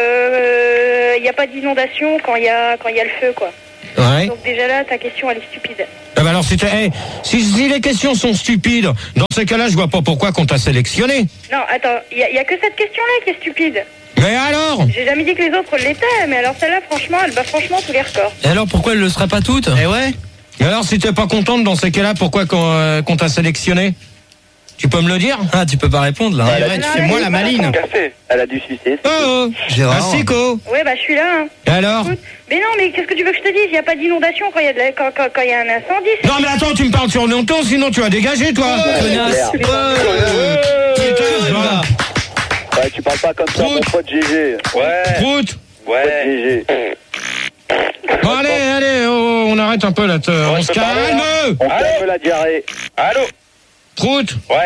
il n'y a pas d'inondation quand il y a, quand il y a le feu, quoi. Ouais. Donc déjà là, ta question, elle est stupide. Eh ben alors, si, t'es- eh, si, si les questions sont stupides, dans ces cas-là, je vois pas pourquoi qu'on t'a sélectionné. Non, attends, il n'y a, y a que cette question-là qui est stupide. Mais alors? J'ai jamais dit que les autres l'étaient, mais alors celle-là, franchement, elle bat franchement tous les records. Et alors pourquoi elle le serait pas toute? Eh ouais. Et alors, si t'es pas contente dans ces cas-là, pourquoi qu'on euh, qu'on t'a sélectionné? Tu peux me le dire? Ah, tu peux pas répondre là. Eh ouais, tu fais moi la maline. Café. Elle a dû sucer. Oh, oh. Gérard. Astico. Ouais, bah je suis là. Hein. Et alors? Écoute, mais non, mais qu'est-ce que tu veux que je te dise? Il n'y a pas d'inondation quand il y a de la- quand, quand, quand il y a un incendie. c'est- Non mais attends, tu me parles sur le ton, sinon tu vas dégager, toi. Connasse. clair. Euh, putain, je vois. Ouais, tu parles pas comme ça, mon Prout. pote G G. Ouais. Prout. Ouais. G G. Bon, allez, allez, oh, on arrête un peu là. te- On se calme. On fait un peu la diarrhée. Allô? Prout. Ouais.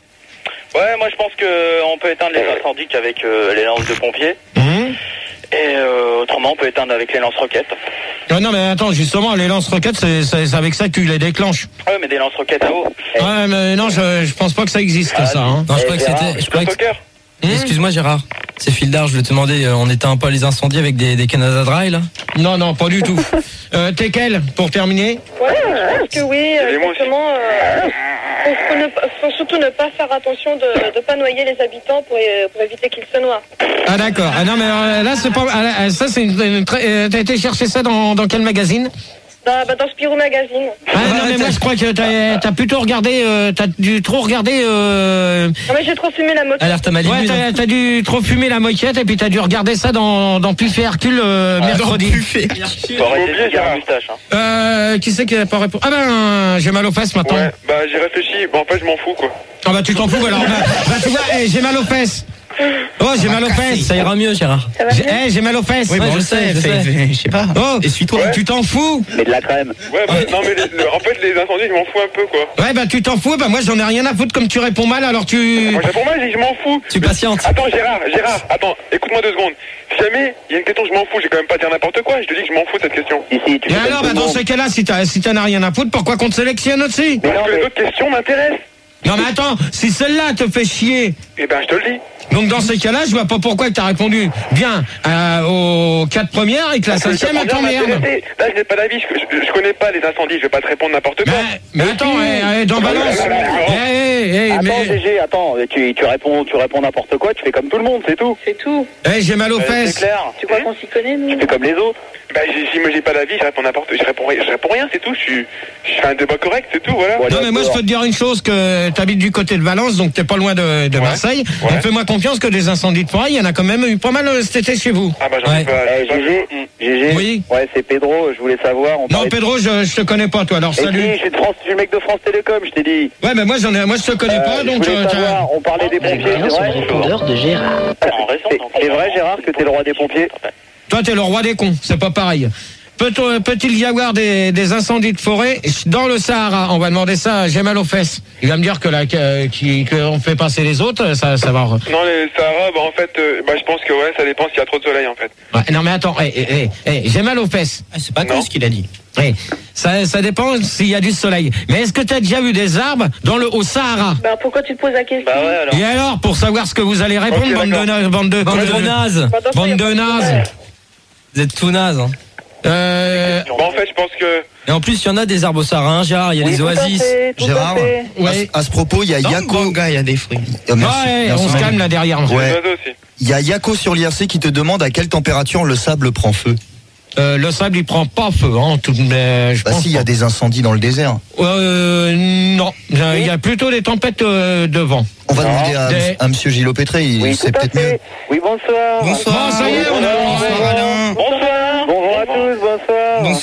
Ouais, moi je pense qu'on peut éteindre les incendies qu'avec euh, les lances de pompiers. Hum. Et euh, autrement, on peut éteindre avec les lance-roquettes. Ah non mais attends, justement, les lance-roquettes, c'est c'est- c'est avec ça que tu les déclenches. Ouais, mais des lance-roquettes à eau. Ouais, mais non, je, je pense pas que ça existe, Ah, ça. Hein. Non, je crois Eh, que Gérard, c'était. Je crois que... Soccer. Hum. Excuse-moi Gérard. C'est Fildar, je voulais te demander, euh, on éteint pas les incendies avec des, des Canada Dry là? Non, non, pas du tout. Euh, T'es quel, pour terminer? Ouais, je pense que oui, euh, Et moi aussi. exactement. Euh, faut, faut ne pas- faut surtout ne pas faire attention de ne pas noyer les habitants pour, euh, pour éviter qu'ils se noient. Ah d'accord. Ah non mais euh, là c'est pas. ah, là, ça c'est une, une très- euh, t'as été chercher ça dans, dans quel magazine? Dans, bah, dans Spirou Magazine. Ah non mais moi je crois que t'as t'as plutôt regardé, euh, t'as dû trop regarder. Euh, Non mais j'ai trop fumé la moto. Alerte à Malibu. ouais, non t'as t'as dû trop fumer la moquette et puis t'as dû regarder ça dans dans Puffet Hercule euh, mercredi. Faut arrêter de oublié, dire Gérard. moustache. Hein. Euh, qui c'est qui a pas répondu? Ah ben j'ai mal aux fesses maintenant. Ouais, bah j'ai réfléchi. Bon, en fait, je m'en fous, quoi. Ah bah tu t'en fous alors. Bah, bah, tu vois, eh, j'ai mal aux fesses. Oh j'ai mal aux fesses. Ça ira mieux Gérard. Ça va J'ai bien eh, j'ai mal aux fesses. Oui, Bon, Ouais, je je sais, sais, je fais- sais. fais- je sais pas. Oh, Essuie-toi. tu t'en fous? Mais de la crème. Ouais, bah, non, mais les- le- en fait, les incendies, je m'en fous un peu, quoi. Ouais bah tu t'en fous. Bah moi j'en ai rien à foutre comme tu réponds mal alors tu. Moi, pour moi, j'ai dit, je m'en fous. Tu patientes. Attends, Gérard, Gérard, attends, écoute-moi deux secondes. Si jamais il y a une question, je m'en fous, j'ai quand même pas dire n'importe quoi. Je te dis que je m'en fous de cette question. Si, si, tu Et fais alors comme bah tout le dans monde. ce cas-là si t'as si t'en as rien à foutre, pourquoi qu'on te sélectionne aussi? Mais non, Parce que mais- les autres questions m'intéressent. Non mais attends, si celle-là te fait chier, Eh ben, je te le dis. donc dans ces cas-là, je vois pas pourquoi tu as répondu bien euh, aux quatre premières et que la Parce que cinquième ça elle prend bien t'emmerde. m'intéresser. Là, je n'ai pas d'avis, je, je, je connais pas les incendies, je vais pas te répondre n'importe quoi. Mais, mais attends, eh, eh, dans Balance, eh, eh, eh, Attends, mais, G G, attends, tu, tu réponds, tu réponds n'importe quoi, tu fais comme tout le monde, c'est tout. C'est tout. eh, j'ai mal aux Euh, c'est fesses. clair. Tu crois qu'on s'y connaît, nous? Tu fais comme les autres. Bah, j'ai- si moi j'ai pas d'avis, je réponds n'importe, je réponds, rien- je réponds rien, c'est tout. Je suis, je fais un débat correct, c'est tout, voilà. Voilà, Non mais moi je peux te dire une chose, que t'habites du côté de Valence, donc t'es pas loin de, de Ouais. Marseille. Ouais. Donc fais-moi confiance que des incendies de forêt, il y en a quand même eu pas mal euh, cet été chez vous. Ah bah j'en ai Ouais. pas. j'en ai Eh, pas- G G, G G. Oui. Ouais, c'est Pedro, je voulais savoir. On Non parlait- Pedro, je, je te connais pas toi, alors Eh si, salut. je suis, de France, je suis le mec de France Télécom, je t'ai dit. Ouais mais moi j'en ai, moi je te connais Euh, pas, je donc voulais euh, t'as- savoir, on parlait des pompiers, c'est vrai. de Gérard. C'est- C'est vrai, Gérard, que t'es le roi des pompiers. toi t'es le roi des cons, c'est pas pareil. Peut-on- Peut-il y avoir des, des incendies de forêt dans le Sahara? On va demander ça à J'ai mal aux fesses. Il va me dire que là, que- qui- qu'on fait passer les autres, ça, ça va. Non, les Sahara, bah en fait, euh, bah je pense que ouais, ça dépend s'il y a trop de soleil en fait. Ouais, non mais attends, eh, eh, eh, eh, j'ai mal aux fesses. Ah, c'est pas Non. con ce qu'il a dit. Eh, ça, ça dépend s'il y a du soleil. Mais est-ce que tu as déjà vu des arbres dans le Haut-Sahara? Bah pourquoi tu te poses la question? Bah ouais, alors. Et alors, pour savoir ce que vous allez répondre, Ok, bande, de, d'accord. na- bande de Bande de nazes. Bah, dans ce cas, y a Bande pas de nazes. Vous êtes tout nazes. Hein. Euh, Bah en fait, je pense que. Et en plus, il y en a des arbres au Sahara, hein, Gérard, il y a Oui, les tout à oasis. fait, tout à Gérard, fait. ouais. à, ce- à ce propos, il y a Dans le Yako. Banga, il y a des fruits. Oh, merci. Ouais, Merci. on se calme là derrière. Ouais. Les oiseaux aussi. Il y a Yako sur l'I R C qui te demande à quelle température le sable prend feu. Euh, le sable, il prend pas feu, hein, tout, mais je Bah pense si, il y a pas. des incendies dans le désert. Euh, non, il y a plutôt des tempêtes euh, de vent. On va Non, demander à, des- à Monsieur Gilles Pétré, il Oui, sait tout à peut-être mieux. fait. Oui, bonsoir. Bon, ça y est, on a- Bonsoir. Bonsoir Alain. Bonjour à tous, bonsoir. Bonsoir.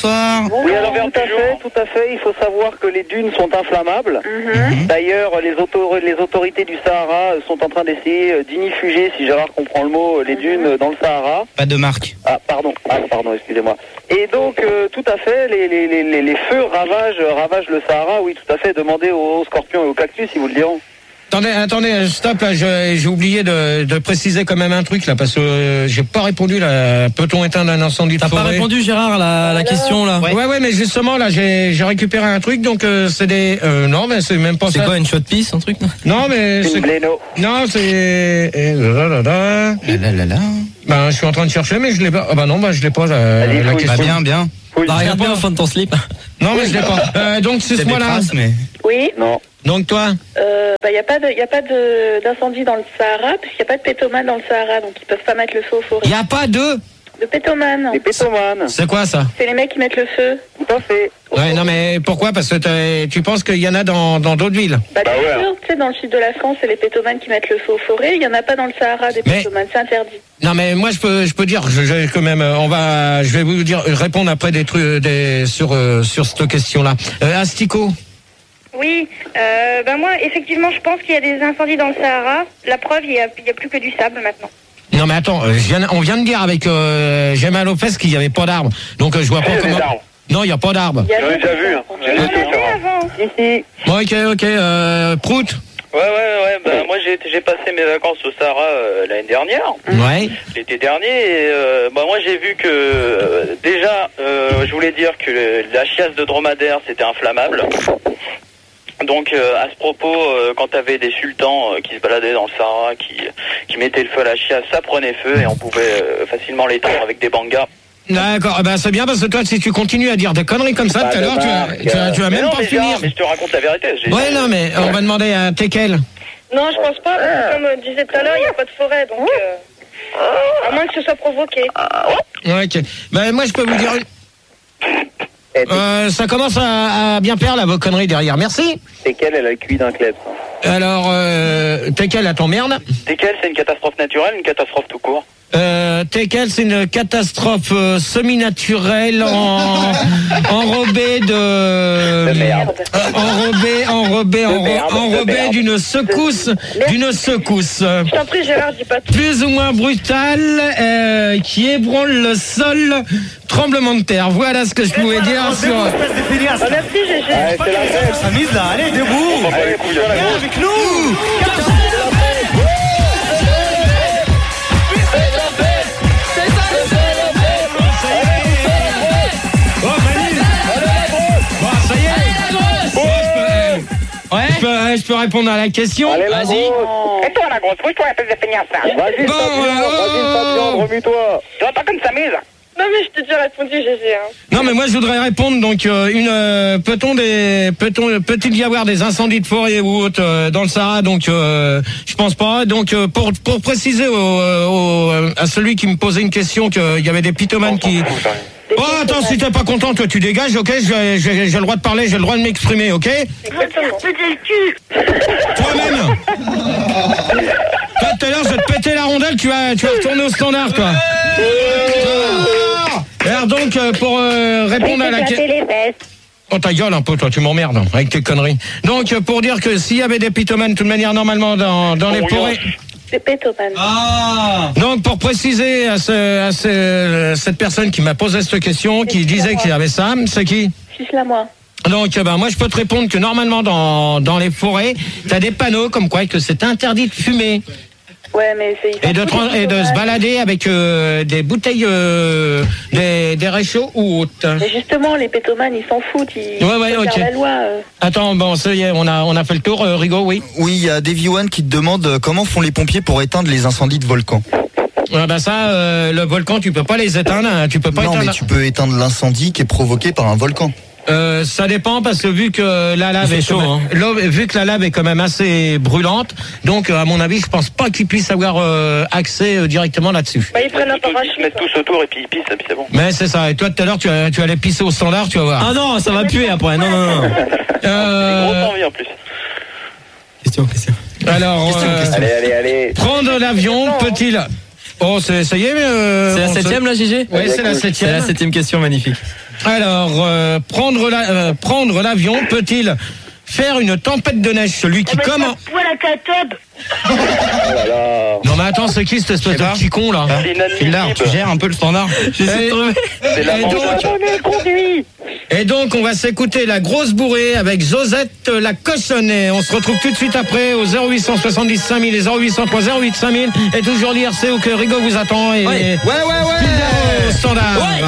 bonsoir. Oui, alors tout à fait, tout à fait. Il faut savoir que les dunes sont inflammables. Mhm. D'ailleurs, les, auto- les autorités du Sahara sont en train d'essayer d'inifuger, si Gérard comprend le mot, les dunes dans le Sahara. Pas de marque. Ah, pardon, ah, pardon, excusez-moi. Et donc, euh, tout à fait, les, les, les, les, les feux ravagent, ravagent le Sahara. Oui, tout à fait. Demandez aux scorpions et aux cactus, ils vous le diront. Attendez, attendez, stop là, je- j'ai oublié de, de préciser quand même un truc là, parce que euh, j'ai pas répondu là. Peut-on éteindre un incendie de T'as forêt? pas répondu, Gérard, à la, à la question là. Ouais. ouais, ouais, mais justement là, j'ai j'ai récupéré un truc, donc euh, c'est des. Euh, non, mais c'est même pas C'est ça. quoi, une shot piece, un truc? Non, mais Une c'est. bléno. Non, c'est. eh, là, là, là. Là, là, là, là. Ben, je suis en train de chercher, mais je l'ai pas. Ah bah non, bah je l'ai pas la, Allez, la fouille. Bah, question. bien, bien. Oui. Bah, regarde bien au fond de ton slip. Non, mais je l'ai pas. Euh, donc c'est C'est ce des mois-là. traces, mais. Oui, Non. Donc toi. euh, bah, y a pas de, y a pas de, d'incendie dans le Sahara, puisqu'il n'y a pas de pétomanes dans le Sahara, donc ils peuvent pas mettre le feu aux forêts. Il y a pas de. De pétomanes, Les pétomanes. C'est quoi ça? c'est les mecs qui mettent le feu. Tout à fait. Ouais, non, mais pourquoi? Parce que t'as- tu penses qu'il y en a dans dans d'autres villes. Bah, Bah bien ouais. sûr, tu sais, dans le sud de la France, c'est les pétomanes qui mettent le feu aux forêts. Il y en a pas dans le Sahara des Mais- pétomanes, c'est interdit. Non, mais moi je peux je peux dire, je, je- quand même, euh, on va, je vais vous dire répondre après des trucs des sur euh, sur cette question-là. Euh, Astico. Oui, euh, ben moi, effectivement, je pense qu'il y a des incendies dans le Sahara. La preuve, il n'y a, il y a plus que du sable maintenant. Non, mais attends, euh, je viens- on vient de dire avec euh, Gemma Lopez qu'il n'y avait pas d'arbres, donc euh, je vois pas Il y a des comment. arbres. Non, il y a pas d'arbres. Il y a J'en ai des- déjà vu, hein. J'en ai On en déjà vu, avait Sarah. avant. Ici. Bon, ok, ok. Euh, Prout. Ouais, ouais, ouais. Bah, moi, j'ai, j'ai passé mes vacances au Sahara euh, l'année dernière, Ouais. l'été dernier. Et, euh, bah, moi, j'ai vu que euh, déjà, euh, je voulais dire que le- la chiasse de dromadaire, c'était inflammable. Donc, euh, à ce propos, euh, quand t'avais des sultans euh, qui se baladaient dans le Sahara, qui, qui mettaient le feu à la chiasse, ça prenait feu et on pouvait euh, facilement l'éteindre avec des bangas. D'accord. Eh ben c'est bien parce que toi, si tu continues à dire des conneries comme ça Bah, tout à l'heure, tu vas, tu vas, tu vas mais même non, pas mais finir. Gérard, mais je te raconte la vérité. J'ai- Ouais, non, mais on va demander à Tekel. Non, je pense pas, parce que comme euh, disait tout à l'heure, il n'y a pas de forêt, donc euh, à moins que ce soit provoqué. Ouais, ok. Ben moi, je peux vous dire. Une... Eh, Euh, ça commence à, à bien faire là vos conneries derrière. Merci. c'est quelle, elle a le cuit d'un club. Alors, euh, Tekel, à ton merde. C'est quelle, c'est une catastrophe naturelle, une catastrophe tout court. Euh, Tekel, c'est une catastrophe euh, semi-naturelle en, enrobée de, De merde. Euh, enrobée, enrobée, enro- merde, de enrobée merde. d'une secousse, d'une secousse euh, Je t'en prie, Gérard, dis pas tout. plus ou moins brutale euh, qui ébranle le sol, tremblement de terre. Voilà ce que je pouvais dire sur. Ah, merci, G G. Ouais, c'est la fête. S'amuse là, allez, debout. On va pas les couilles à la Viens grosse. avec nous. Oh, Manu. Bon, ça y est. Ouais. Je peux, je peux répondre à la question. Allez, la Vas-y. grosse. Et toi, la grosse, oui, toi, espèce de feignasse, là. Vas-y, Bon, Fabian, euh, vas-y, oh. Fabian, remue-toi. Tu vois pas comme ça s'amuse? Non, mais je t'ai déjà répondu, G G. Hein. Non, mais moi je voudrais répondre. Donc, euh, une euh, peut-on des peut-on peut-il y avoir des incendies de forêt ou autre euh, dans le Sahara? Donc, euh, je pense pas. Donc, euh, pour pour préciser au, au, à celui qui me posait une question qu'il y avait des pitomanes qui. Oh, attends, si t'es pas content, toi tu dégages, ok? J'ai j'ai- j'ai le droit de parler, j'ai le droit de m'exprimer, ok? Exactement. Toi-même. Toi, tout à l'heure, je vais te péter la rondelle, tu vas, tu vas retourner au standard, toi. Alors donc, euh, pour euh, répondre à la question... les fesses. Oh, ta gueule un peu, toi, tu m'emmerdes hein, avec tes conneries. Donc, euh, pour dire que s'il y avait des pitomanes, de toute manière, normalement, dans, dans les forêts... C'est pétomanes. Ah. Donc, pour préciser à, ce, à ce, cette personne qui m'a posé cette question, qui disait qu'il y avait ça, c'est qui? Fiche-la moi. Donc, euh, ben, moi, je peux te répondre que normalement, dans, dans les forêts, t'as des panneaux comme quoi que c'est interdit de fumer. Ouais, mais c'est... Et de, tran- et de se balader avec euh, des bouteilles, euh, des, des réchauds ou autres. Mais justement, les pétomanes, ils s'en foutent. Ils Ouais, ouais, regardent ok. la loi. euh. Attends, bon, ça y est, on a, on a fait le tour, euh, Rigaud, oui. Oui, il y a Davy One qui te demande euh, comment font les pompiers pour éteindre les incendies de volcans. Ouais, ben ça, euh, le volcan, tu peux pas les éteindre, hein, tu peux pas Non, éteindre. mais tu peux éteindre l'incendie qui est provoqué par un volcan. Euh, ça dépend parce que vu que la lave Il fait est chaud, quand même- hein. l'eau- vu que la lave est quand même assez brûlante, donc euh, à mon avis, je pense pas qu'ils puissent avoir euh, accès euh, directement là-dessus. Bah, ils prennent un Ils se parachute. mettent tous autour et puis ils pissent, et puis c'est bon. Mais c'est ça. Et toi, tout à l'heure, tu, as- tu allais pisser au standard, tu vas voir. Ah non, ça va puer après. Non, non, non. Euh, Grosse envie en plus. Question, question. alors, euh, Allez, allez, allez. prendre l'avion peut-il... Oh, c'est, ça y est, mais... euh, C'est la on se- septième là, G G? Oui, c'est la C'est septième. la septième question, magnifique. Alors, euh, prendre, la, euh, prendre l'avion peut-il faire une tempête de neige? Celui qui comment la cathode. Oh là là. Non mais attends, c'est qui cette espèce de petit con là? C'est inadmissible. Là, tu gères un peu le standard. Et, C'est la et donc, et donc, on va s'écouter la grosse bourrée avec Josette la cochonnée. On se retrouve tout de suite après au zéro huit cent soixante-dix cinq mille et zéro huit cent trois zéro huit cinq mille et toujours l'I R C où que Rigo vous attend et Ouais, ouais, ouais, ouais. au standard. Ouais.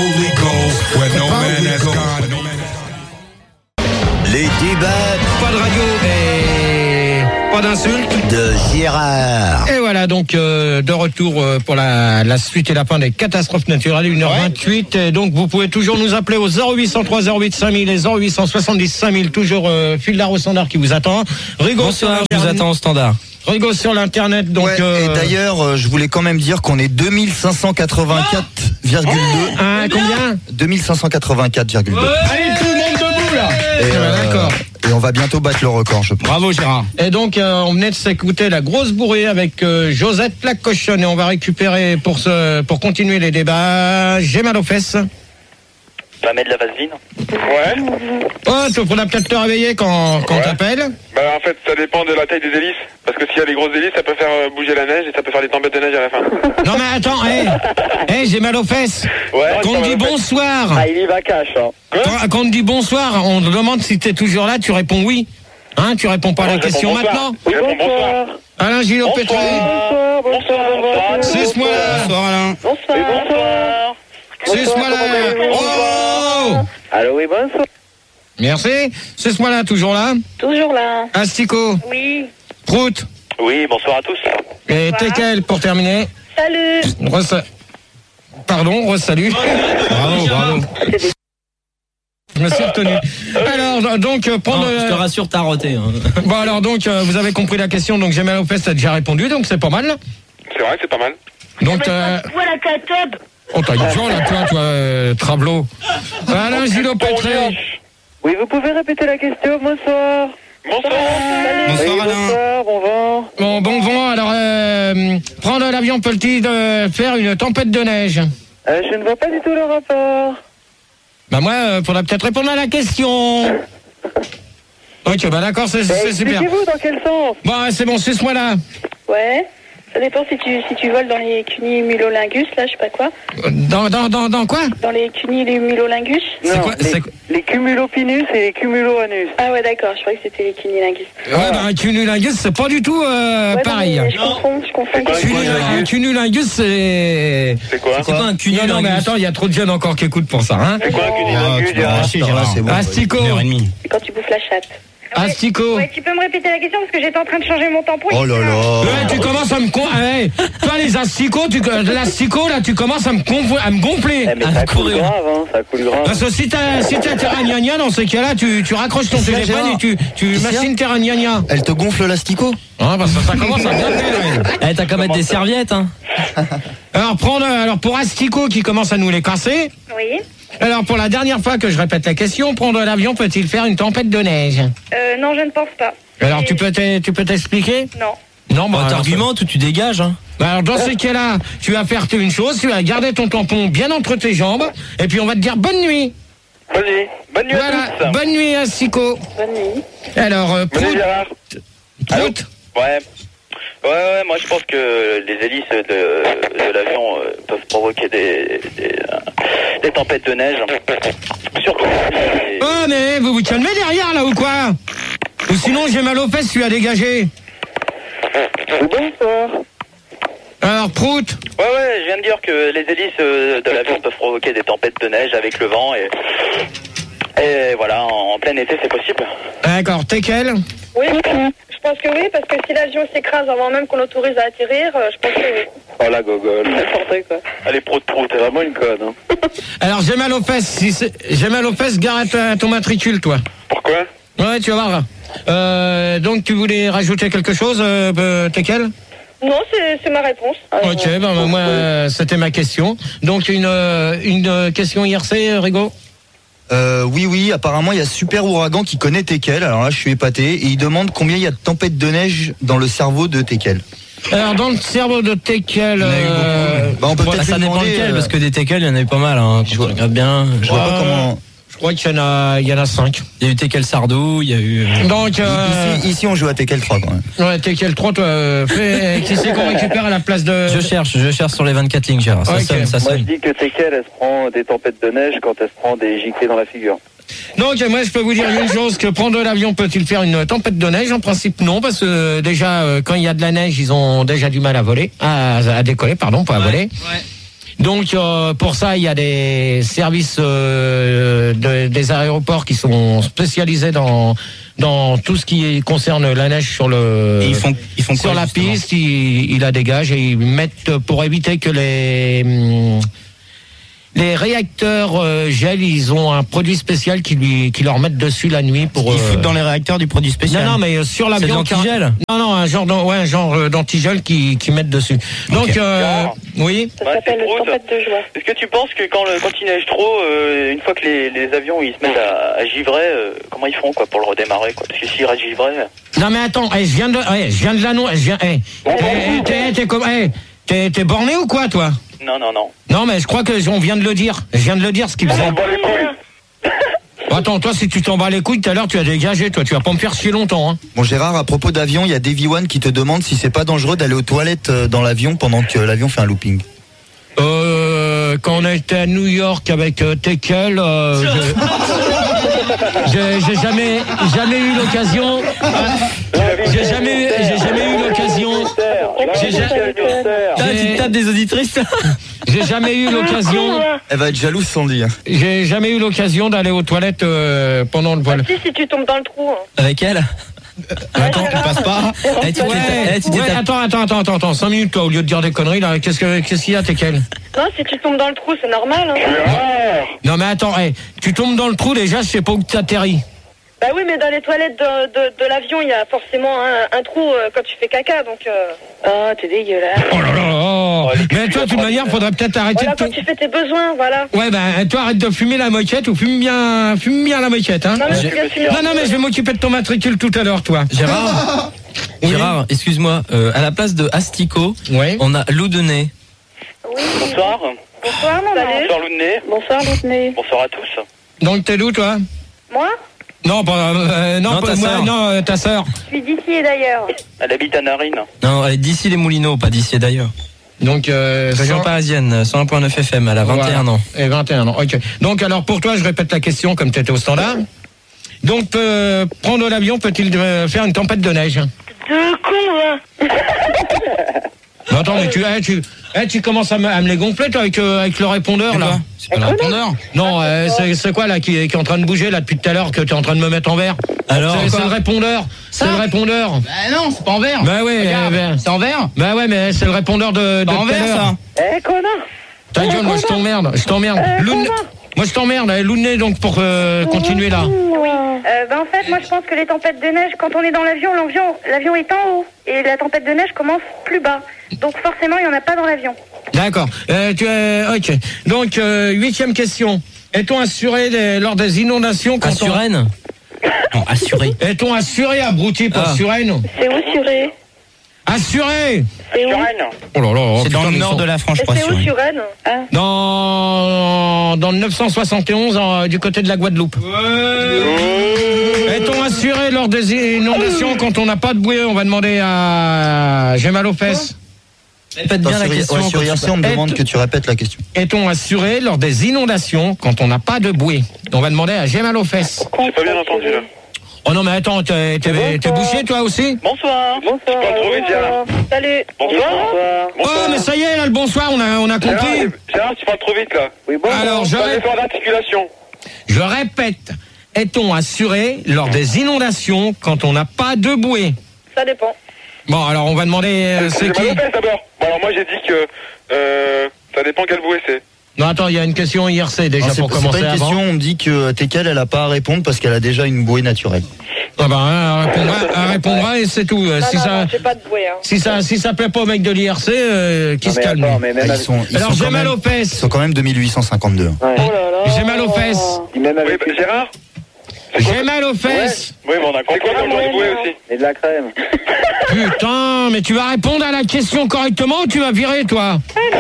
Les débats Pas de radio et pas d'insultes. de Gérard. Et voilà donc euh, de retour euh, pour la, la suite et la fin des catastrophes naturelles, une heure vingt-huit. Et donc vous pouvez toujours nous appeler au zéro huit cent trois zéro huit cinq mille et zéro huit cent soixante-dix cinq mille, toujours euh, fil d'art au standard qui vous attend. Rigo Bonsoir, sur je vous l'internet. attends au standard. Rigo sur l'internet donc. Ouais, euh, et d'ailleurs, euh, je voulais quand même dire qu'on est deux mille cinq cent quatre-vingt-quatre virgule deux. hein, combien deux mille cinq cent quatre-vingt-quatre virgule deux. Allez tout le monde debout là. Et, euh, d'accord. Et on va bientôt battre le record, je pense. Bravo Gérard. Et donc euh, on venait de s'écouter la grosse bourrée avec euh, Josette la cochonne et on va récupérer pour ce pour continuer les débats. J'ai mal aux fesses. Tu vas mettre de la vaseline? Ouais. Oh, tu pourras peut-être te réveiller quand, quand Ouais. t'appelles. Bah en fait ça dépend de la taille des hélices. Parce que s'il y a des grosses hélices ça peut faire euh, bouger la neige et ça peut faire des tempêtes de neige à la fin. Non mais attends, hé, hey, j'ai mal aux fesses. Ouais. Quand on dit bonsoir, il y va cash. Hein. quand, quand on dit bonsoir, on te demande si t'es toujours là, tu réponds oui. Hein, tu réponds pas à la Je réponds question bonsoir. maintenant. Je réponds bonsoir. Alain Gillot Pétré. Bonsoir, bonsoir, bonsoir. Suce-moi là. Bonsoir Alain. Bonsoir. Bonsoir. Suce-moi là. Oh. Allô, oui, bonsoir. Merci. Suce-moi là, toujours là. Toujours là. Asticot. Oui. Prout. Oui, bonsoir à tous. Et Bonsoir. Tekel pour terminer. Salut. Ressa- Pardon, re-salut. Bravo, bravo. Je me suis retenu. Alors, donc, euh, prendre. Non, je te rassure, t'as roté. Hein. Bon, alors, donc, euh, vous avez compris la question. Donc, j'ai mal aux fesses, t'as déjà répondu, donc c'est pas mal. C'est vrai, c'est pas mal. Donc, euh, la cathode. oh, t'as une gens là, toi, toi, euh, Travelot. Alain Gillot Pétré. Oui, vous pouvez répéter la question, bonsoir. Bonsoir. Bonsoir Alain. Bonsoir, bon vent. Bon, bon vent. Alors, euh, prendre l'avion peut-il euh, faire une tempête de neige? Euh, je ne vois pas du tout le rapport. Bah, moi, euh, faudra peut-être répondre à la question. Ok, bah d'accord, c'est c'est super. Expliquez-vous dans quel sens? Bon, c'est bon, suce-moi là. Ouais. Ça dépend si tu, si tu voles dans les cunnimulolingus, là, je sais pas quoi. Dans, dans, dans, dans quoi? Dans les cunnimulolingus. C'est quoi, les, c'est- les cumulopinus et les cumuloanus. Ah ouais, d'accord, je croyais que c'était les cunnilingus. Ouais, bah, un cunnilingus, c'est pas du tout euh, Ouais, pareil. non, mais je confonds, je confonds. quoi, Cunnilingus, un cunnilingus, c'est... C'est quoi? C'est quoi un cunnilingus? Non, non, mais attends, il y a trop de jeunes encore qui écoutent pour ça, hein. C'est quoi un Ah, cunilingus, tu m'as Gérard? lâché Gérard. c'est bon. Asticot. Une heure et demie. C'est quand tu bouffes la chatte. Asticot. Ouais, tu peux me répéter la question parce que j'étais en train de changer mon tampon. Oh là là. Ouais, tu commences à me con... Hey, toi, les asticots, tu... de l'asticot, là, tu commences à me, conf- à me gonfler. Eh, mais Ah, ça coule courir. grave, hein, ça coule grave. Parce que si t'as si t'as tes ragnagnas, dans ces cas-là, tu, tu raccroches ton Qu'est-ce qu'il y a, téléphone Gérard? et tu, tu Qu'est-ce qu'il y a machines tes ragnagnas. Elle te gonfle l'asticot? Ah, parce que ça commence à bien faire. Eh, t'as qu'à mettre des serviettes, hein. Alors, prendre, alors, pour Asticot qui commence à nous les casser. Oui. Alors, pour la dernière fois que je répète la question, prendre l'avion peut-il faire une tempête de neige? Euh, non, je ne pense pas. Alors, Et- tu peux t'e- tu peux t'expliquer? Non. Non, bah, Bon, alors, t'argumentes ou tu dégages, hein. bah, alors, dans ces cas-là, tu vas faire une chose, tu vas garder ton tampon bien entre tes jambes, et puis on va te dire bonne nuit. Vas-y, bonne nuit à Voilà, tous. bonne nuit, Asticot. Bonne nuit. Alors, euh, Bonne nuit, Prout, Gérard. Prout. Ouais. Ouais, ouais, moi je pense que les hélices de, de l'avion euh, peuvent provoquer des, des, euh, des tempêtes de neige. Surtout. si- Oh, mais vous vous calmez derrière, là, ou quoi? Ou sinon, j'ai mal aux fesses, tu as dégagé. Bonsoir. Alors, Prout. Ouais, ouais, je viens de dire que les hélices euh, de l'avion peuvent provoquer des tempêtes de neige avec le vent et. Et voilà, en, en plein été c'est possible. D'accord, Tekel. Oui, je pense que oui, parce que si l'avion s'écrase avant même qu'on l'autorise à atterrir, euh, je pense que oui. Oh la gogole. N'importe quoi. Elle est pro de prout, t'es vraiment une conne. Hein. Alors, j'ai mal aux fesses. Si c'est- j'ai mal aux fesses, gare à ton matricule, toi. Pourquoi? Ouais, tu vas voir. Euh, donc, tu voulais rajouter quelque chose, euh, euh, Tekel? Non, c'est c'est ma réponse. Euh, Ok, ben, ben, moi, euh, c'était ma question. Donc, une, euh, une euh, question I R C, Rigo? Euh, oui, oui, apparemment, il y a Super Ouragan qui connaît Tekel. Alors là, je suis épaté. Et il demande combien il y a de tempêtes de neige dans le cerveau de Tekel. Alors, dans le cerveau de Tekel, euh, bah, on peut Bon, peut-être ça lui dépend demander, lequel, euh, parce que des Tekel, il y en a eu pas mal. Hein, quand Je vois- tu regardes bien. je vois pas comment. je crois qu'il y en a, il y en a cinq. Il y a eu Tekel Sardou, il y a eu. Donc, euh, Ici, ici, on joue à Tekel trois quand même. ouais, Tekel trois, toi, euh, fais, qui c'est qu'on récupère à la place de... Je cherche, je cherche sur les vingt-quatre lignes, Gérard. Ça Ok. sonne, ça Moi, je sonne. dis que Tekel, elle se prend des tempêtes de neige quand elle se prend des giclées dans la figure. Donc, moi, je peux vous dire une chose, que prendre l'avion peut-il faire une tempête de neige? En principe, non, parce que euh, déjà, euh, quand il y a de la neige, ils ont déjà du mal à voler, à, à décoller, pardon, pas à voler. Donc, euh, pour ça, il y a des services euh, de- des aéroports qui sont spécialisés dans dans tout ce qui concerne la neige sur le Et ils font, ils font sur quoi, la justement piste, ils, ils la dégagent et ils mettent pour éviter que les hum, les réacteurs euh, gèlent, ils ont un produit spécial qui lui qui leur mettent dessus la nuit pour Ils euh, foutent dans les réacteurs du produit spécial. non, non, mais euh, sur C'est de l'avion. l'antigel. Non, non, un genre, d'an- ouais, un genre euh, d'antigel qui, qui mettent dessus. Donc, Ok. euh, oui. Ça Ouais, s'appelle c'est drôle, tempête de joie. Est-ce que tu penses que quand, le, quand il neige trop, euh, une fois que les, les avions ils se mettent à, à givrer, euh, comment ils font quoi pour le redémarrer quoi? Parce que s'ils restent givrés, Non, mais attends, eh, je viens de, eh, je viens de l'annoncer. Je viens, eh, eh, eh, t'es, t'es comme, eh, t'es, t'es borné ou quoi, toi? non, non, non. Non, mais je crois que on vient de le dire. Je viens de le dire ce qu'il faisait. On bat les couilles. Attends, toi, si tu t'en bats les couilles tout à l'heure, tu as dégagé, toi, tu vas pas me faire chier longtemps, hein. Bon Gérard, à propos d'avion, il y a Davy One qui te demande si c'est pas dangereux d'aller aux toilettes euh, dans l'avion pendant que l'avion fait un looping. Euh, quand on a été à New York avec euh, Tekel, euh, je- j'ai, j'ai jamais, jamais eu l'occasion. J'ai jamais, eu- j'ai jamais eu l'occasion. J'ai ja- Ah, tu tapes des auditrices. J'ai jamais eu l'occasion. Elle va être jalouse sans le dire. J'ai jamais eu l'occasion d'aller aux toilettes euh, pendant le vol. Si, si tu tombes dans le trou. hein. Avec elle. Attends, tu passes pas. Eh, tu t'es- eh, tu t'es Ouais, tapé- attends, attends, attends, attends, attends, cinq minutes toi, au lieu de dire des conneries là. Qu'est-ce que, qu'est-ce qu'il y a, Tekel? Non, si tu tombes dans le trou, c'est normal. Hein. Non mais attends, hey, tu tombes dans le trou déjà, je sais pas où tu atterris. Bah oui, mais dans les toilettes de, de, de l'avion, il y a forcément un, un trou euh, quand tu fais caca, donc... Euh... Oh, t'es dégueulasse. Oh là là, oh. Mais toi, de toute manière, faudrait peut-être arrêter Voilà, de. quand tu fais tes besoins, voilà. Ouais, ben, toi, arrête de fumer la moquette ou fume bien, fume bien la moquette, hein. Non, mais tu viens de fumer. Non, non, mais je vais m'occuper de ton matricule tout à l'heure, toi. Gérard, Gérard, excuse-moi, euh, à la place de Asticot, Ouais. on a Loudonnet. Oui. Bonsoir. Bonsoir, maman. Salut. Bonsoir Loudney. Bonsoir, Loudney. Bonsoir à tous. Donc, t'es d'où, toi? Moi, Non, pas, euh, non, Non, pas, ta moi, sœur. non, euh, ta sœur. je suis d'ici et d'ailleurs. Elle habite à Narine. Non, elle est d'ici les Moulineaux, pas d'ici et d'ailleurs. Donc, euh, Région cent- parisienne, cent un virgule neuf F M, elle a vingt et un Voilà. ans. Et vingt et un ans, ok. Donc, alors, pour toi, je répète la question comme tu étais au standard. Donc, euh, prendre l'avion peut-il euh, faire une tempête de neige? De con, hein. Non, attends, mais tu, eh, tu, eh, tu commences à me, à me les gonfler, toi, avec, euh, avec le répondeur, là. C'est pas le répondeur. Non, euh, c'est, c'est quoi, là, qui, qui est en train de bouger, là, depuis tout à l'heure, que tu es en train de me mettre en vert? Alors, C'est, quoi c'est le répondeur. C'est le répondeur. Bah non, c'est pas en vert. Bah ouais, Regarde, euh, bah, c'est en vert. bah ouais, mais c'est le répondeur de, de Pas en tout à vert, l'heure. ça. Eh, connard. Ta gueule, moi, je t'emmerde, je t'emmerde. Euh, Loun- connard. Moi, je t'emmerde, eh, Louney, donc, pour euh, continuer, là. Oui. Euh, ben, en fait, moi, je pense que les tempêtes de neige, quand on est dans l'avion, l'avion, l'avion est en haut. Et la tempête de neige commence plus bas. Donc, forcément, il n'y en a pas dans l'avion. D'accord. Euh, tu es, ok. Donc, euh, huitième question. Est-on assuré des- lors des inondations quand à Suresnes. Non, assuré. on... Est-on assuré, abruti, pour Ah. Suresnes? C'est où, Suré? Assuré. C'est où? Oh là là. oh, C'est dans putain, le mais nord ils sont- de la France, je Et crois. c'est où, Suresnes. Suresnes? Ah. Dans, dans le neuf cent soixante et onze, en- du côté de la Guadeloupe. Est-on assuré lors des inondations quand on n'a pas de bouée? On va demander à... J'ai mal aux fesses. Répète Attends, bien la sur, question. ouais, sur quand tu I R C, parles. on me Et demande t- que tu répètes la question. Est-on assuré lors des inondations quand on n'a pas de bouée? On va demander à J'ai mal aux fesses. J'ai pas bien entendu là. Oh non, mais attends, t'es, t'es, t'es bouché, toi aussi? Bonsoir. Bonsoir. pas trop vite, Gérard. Salut. Bonsoir. Oh, mais ça y est, là, le bonsoir, on a, on a Gérard, compris. Gérard, tu parles trop vite là. Oui, bon. Alors, je, Pas ré- d'effort d'articulation. je répète. Est-on assuré lors des inondations quand on n'a pas de bouée? Ça dépend. Bon, alors, on va demander, euh, c'est J'ai qui? mal aux fesses d'abord. Bon, alors moi j'ai dit que euh, ça dépend quelle bouée c'est. Non, attends, il y a une question I R C déjà Non, c'est pour c'est pas commencer une avant. question, on me dit que Tekel, elle a pas à répondre parce qu'elle a déjà une bouée naturelle. Ah bah, hein, elle répondra, elle répondra et c'est tout. Euh, Non, si non, ça, non, j'ai pas de bouée. Hein. si ça, si ça plaît pas au mec de l'I R C, euh, qui se calme. Ah, ils sont, ils Alors, sont j'ai quand mal même- aux Ils fesses. sont quand même deux mille huit cent cinquante-deux. Oh là là. J'ai mal aux fesses. Même Oui, avec bah, Gérard. J'ai mal aux fesses. Oui, mais on a compris. C'est quoi ton genre de bouée aussi? et de la crème. Putain. non, mais tu vas répondre à la question correctement ou tu vas virer, toi?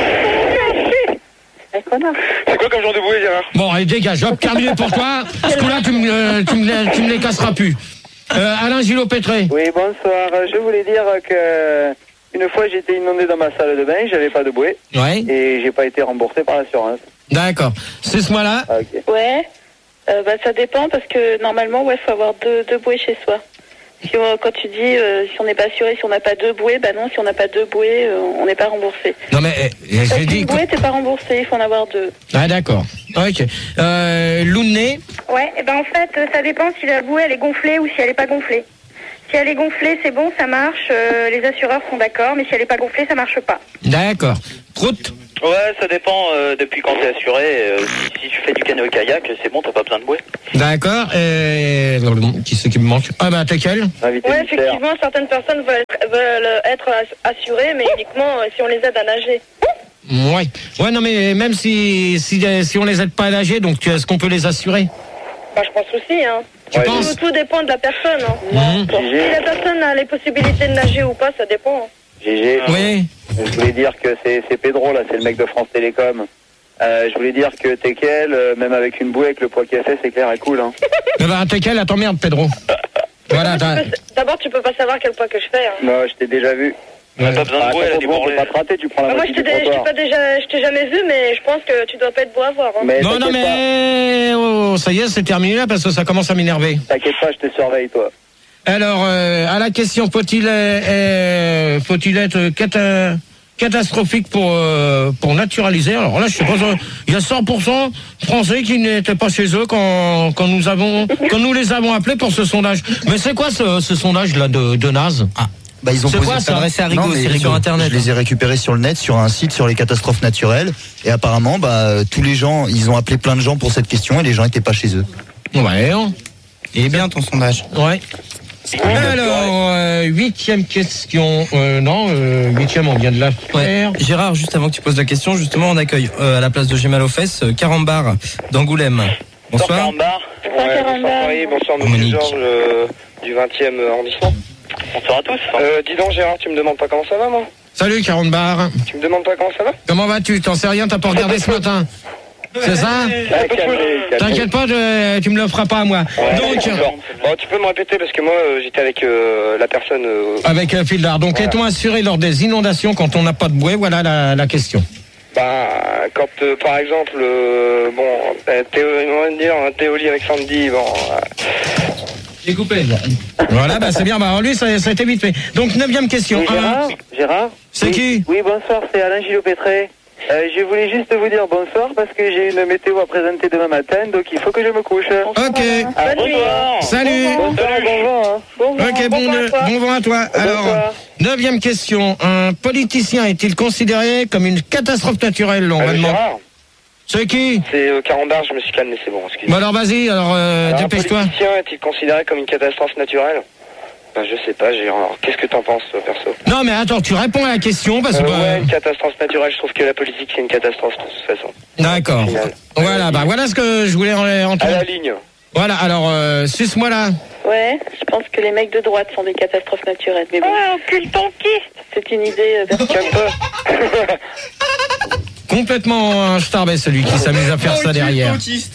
C'est quoi comme genre de bouée, Gérard? Bon, allez, dégage, hop, terminé pour toi. Ce coup-là, tu me, tu me, tu me les casseras plus. Euh, Alain Gillot-Pétré. Oui, bonsoir. Je voulais dire que une fois j'étais inondé dans ma salle de bain, j'avais pas de bouée. Ouais. Et j'ai pas été remboursé par l'assurance. D'accord. C'est ce mois-là. Ah, ok. Ouais, euh, bah, ça dépend parce que normalement, ouais, faut avoir deux, deux bouées chez soi. Si on- quand tu dis euh, si on n'est pas assuré, si on n'a pas deux bouées, bah non, si on n'a pas deux bouées, euh, on n'est pas remboursé. Non, mais euh, T'as j'ai dit. une bouée, t'es pas remboursé, il faut en avoir deux. Ah, d'accord. Ok. Euh, Lounet. Ouais, et ben en fait, euh, ça dépend si la bouée elle est gonflée ou si elle est pas gonflée. Si elle est gonflée, c'est bon, ça marche, euh, les assureurs sont d'accord, mais si elle est pas gonflée, ça marche pas. D'accord. Prout. Ouais, ça dépend euh, depuis quand t'es assuré. Euh, si, si tu fais du canoë-kayak, c'est bon, t'as pas besoin de bouée. D'accord. Et... Qui c'est qui me manque? Ah, bah, t'es quel? Invité Ouais, mystère. effectivement, certaines personnes veulent être, veulent être ass- assurées, mais uniquement euh, si on les aide à nager. Ouais. Ouais, non, mais même si, si, si on les aide pas à nager, donc est-ce qu'on peut les assurer? Bah, je pense aussi, hein. Tu Ouais, penses? Tout, tout dépend de la personne, hein. Mhm. Si la personne a les possibilités de nager ou pas, ça dépend. hein. G G. Oui. Je voulais dire que c'est c'est Pedro, là, c'est le mec de France Télécom. Euh, je voulais dire que Tekel, euh, même avec une bouée, avec le poids qu'il a fait, c'est clair et cool. Hein. Eh ben, t'es quel? Attends, merde, Pedro. Voilà, t'as... Tu peux- D'abord, tu peux pas savoir quel poids que je fais. Hein. Non, je t'ai déjà vu. Ouais. Pas besoin de bouée, là, tu peux pas te rater, tu prends la Bah, moi, moitié je du t'ai dé- je t'ai trottoir. pas déjà, je t'ai jamais vu, mais je pense que tu dois pas être beau à voir. Hein. Mais Non, non, t'inquiète mais... Oh, ça y est, c'est terminé là, parce que ça commence à m'énerver. pas, t'inquiète pas, je te surveille, toi. Alors, euh, à la question, faut-il euh, euh, faut-il être cata- catastrophique pour euh, pour naturaliser? Alors là, je sais pas, euh, il y a cent pour cent Français qui n'étaient pas chez eux quand quand nous avons quand nous les avons appelés pour ce sondage. Mais c'est quoi ce, ce sondage là de, de naze? Ah. Bah, ils ont C'est posé quoi, ça S'adresser à Rigo, Non, mais c'est je- Rigo Internet. Je les ai récupérés sur le net, sur un site sur les catastrophes naturelles. Et apparemment, bah, tous les gens, ils ont appelé plein de gens pour cette question et les gens n'étaient pas chez eux. Ouais, hein. Il est bien ton sondage. Ouais. Alors, euh, huitième question. Euh, non, euh, huitième, on vient de la Ouais. faire. Gérard, juste avant que tu poses la question, justement, on accueille euh, à la place de J'ai mal aux fesses, euh, Carambar d'Angoulême. Bonsoir. Carambar. Ouais, bonsoir Paris, bonsoir Monsieur Monique. Georges euh, du vingtième arrondissement. Bonsoir à tous. Euh, dis donc Gérard, tu me demandes pas comment ça va, moi? Salut, quarante bar. Tu me demandes pas comment ça va? Comment vas-tu? T'en sais rien, t'as pas regardé ce matin? C'est ça? Un peu de foot. T'inquiète pas, je- tu me le feras pas à moi. Donc, Bon, bon, tu peux me répéter parce que moi euh, j'étais avec euh, la personne. euh, avec euh, Fildar, donc Voilà. est-on assuré lors des inondations quand on n'a pas de bouée? Voilà la, la question. bah, quand euh, par exemple, euh, bon, euh, Théo, on va dire un Théoli avec Sandy, bon. euh, J'ai coupé. Voilà, bah c'est bien, bah lui ça, ça a été vite fait. Donc, neuvième question. Oui, Gérard Un. Gérard C'est Oui. qui? Oui, bonsoir, c'est Alain Gillot-Pétré. Euh, je voulais juste vous dire bonsoir parce que j'ai une météo à présenter demain matin, donc il faut que je me couche. Ok. Ah, Bonne nuit. bonsoir. Salut. Bonsoir, bon vent, hein. Bon vent. Ok, bon, Bon vent à toi. bon vent à toi. Alors, Bonsoir. neuvième question. Un politicien est-il considéré comme une catastrophe naturelle? On va euh, demander. Gérard, C'est qui? c'est euh, Carambar, je me suis calmé, c'est bon, excuse. Bah alors vas-y, alors, euh, Alors, un dépêche-toi. politicien est-il considéré comme une catastrophe naturelle? Ben, je sais pas, Gérard. Qu'est-ce que t'en penses, toi, perso? Non mais attends, tu réponds à la question parce Euh, que... bah, ouais, une catastrophe naturelle, je trouve que la politique c'est une catastrophe de toute façon. D'accord. Au final. Voilà, bah voilà ce que je voulais en- À entendre. la ligne. Voilà, alors, euh, suce-moi là. Ouais, je pense que les mecs de droite sont des catastrophes naturelles. Mais bon, Oh, cul ton kiss. c'est une idée euh, personnelle. Calme-toi. Complètement un starbé celui qui s'amuse à faire ça derrière.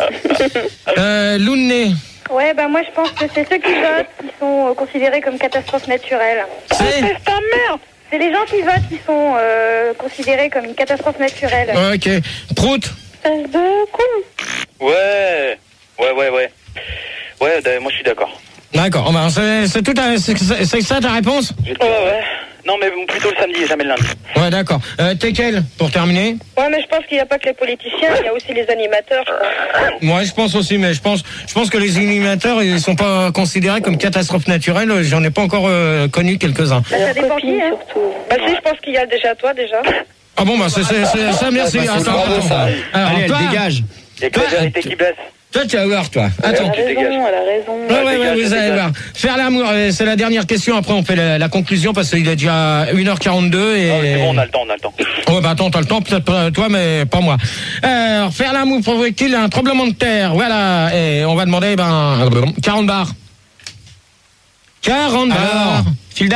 Euh, Lounet. Ouais, bah moi je pense que c'est ceux qui votent qui sont euh, considérés comme catastrophes naturelles. C'est... ta merde. C'est les gens qui votent qui sont euh, considérés comme une catastrophe naturelle. Ok. Prout. Espèce de con. Ouais, ouais, ouais, ouais. Ouais, d- moi je suis d'accord. D'accord, oh, bah, c'est, c'est, tout à- c'est, c'est- c'est ça ta réponse? Ouais, ouais. Non, mais plutôt le samedi, jamais le lundi. Ouais, d'accord. Euh, t'es quel, pour terminer? Ouais, mais je pense qu'il n'y a pas que les politiciens, il y a aussi les animateurs, je pense. Moi, je pense aussi, mais je pense, je pense que les animateurs, ils sont pas considérés comme catastrophes naturelles. J'en ai pas encore euh, connu quelques-uns. Bah, ça dépend qui, hein. surtout. Bah si, je pense qu'il y a déjà toi, déjà. Ah bon, bah c'est, c'est, c'est ça, merci. Bah, c'est Attends, bravo, attends. ça. Alors, Allez, elle toi, dégage. Il y a que la Toi, vérité tu- qui blesse. toi, tu vas voir, toi. Elle Attends. a tu dégages. raison, elle a raison. Ouais, ouais, dégage, ouais, vous allez dégage. voir. Faire l'amour, euh, c'est la dernière question. Après, on fait la, la conclusion parce qu'il est déjà une heure quarante-deux et... Non, mais c'est bon, on a le temps, on a le temps. Ouais, bah attends, t'as le temps, peut-être pas toi, mais pas moi. Alors, faire l'amour provoque-t-il un tremblement de terre? Voilà, et on va demander, ben, quarante bars. quarante bars. Alors, Fildar.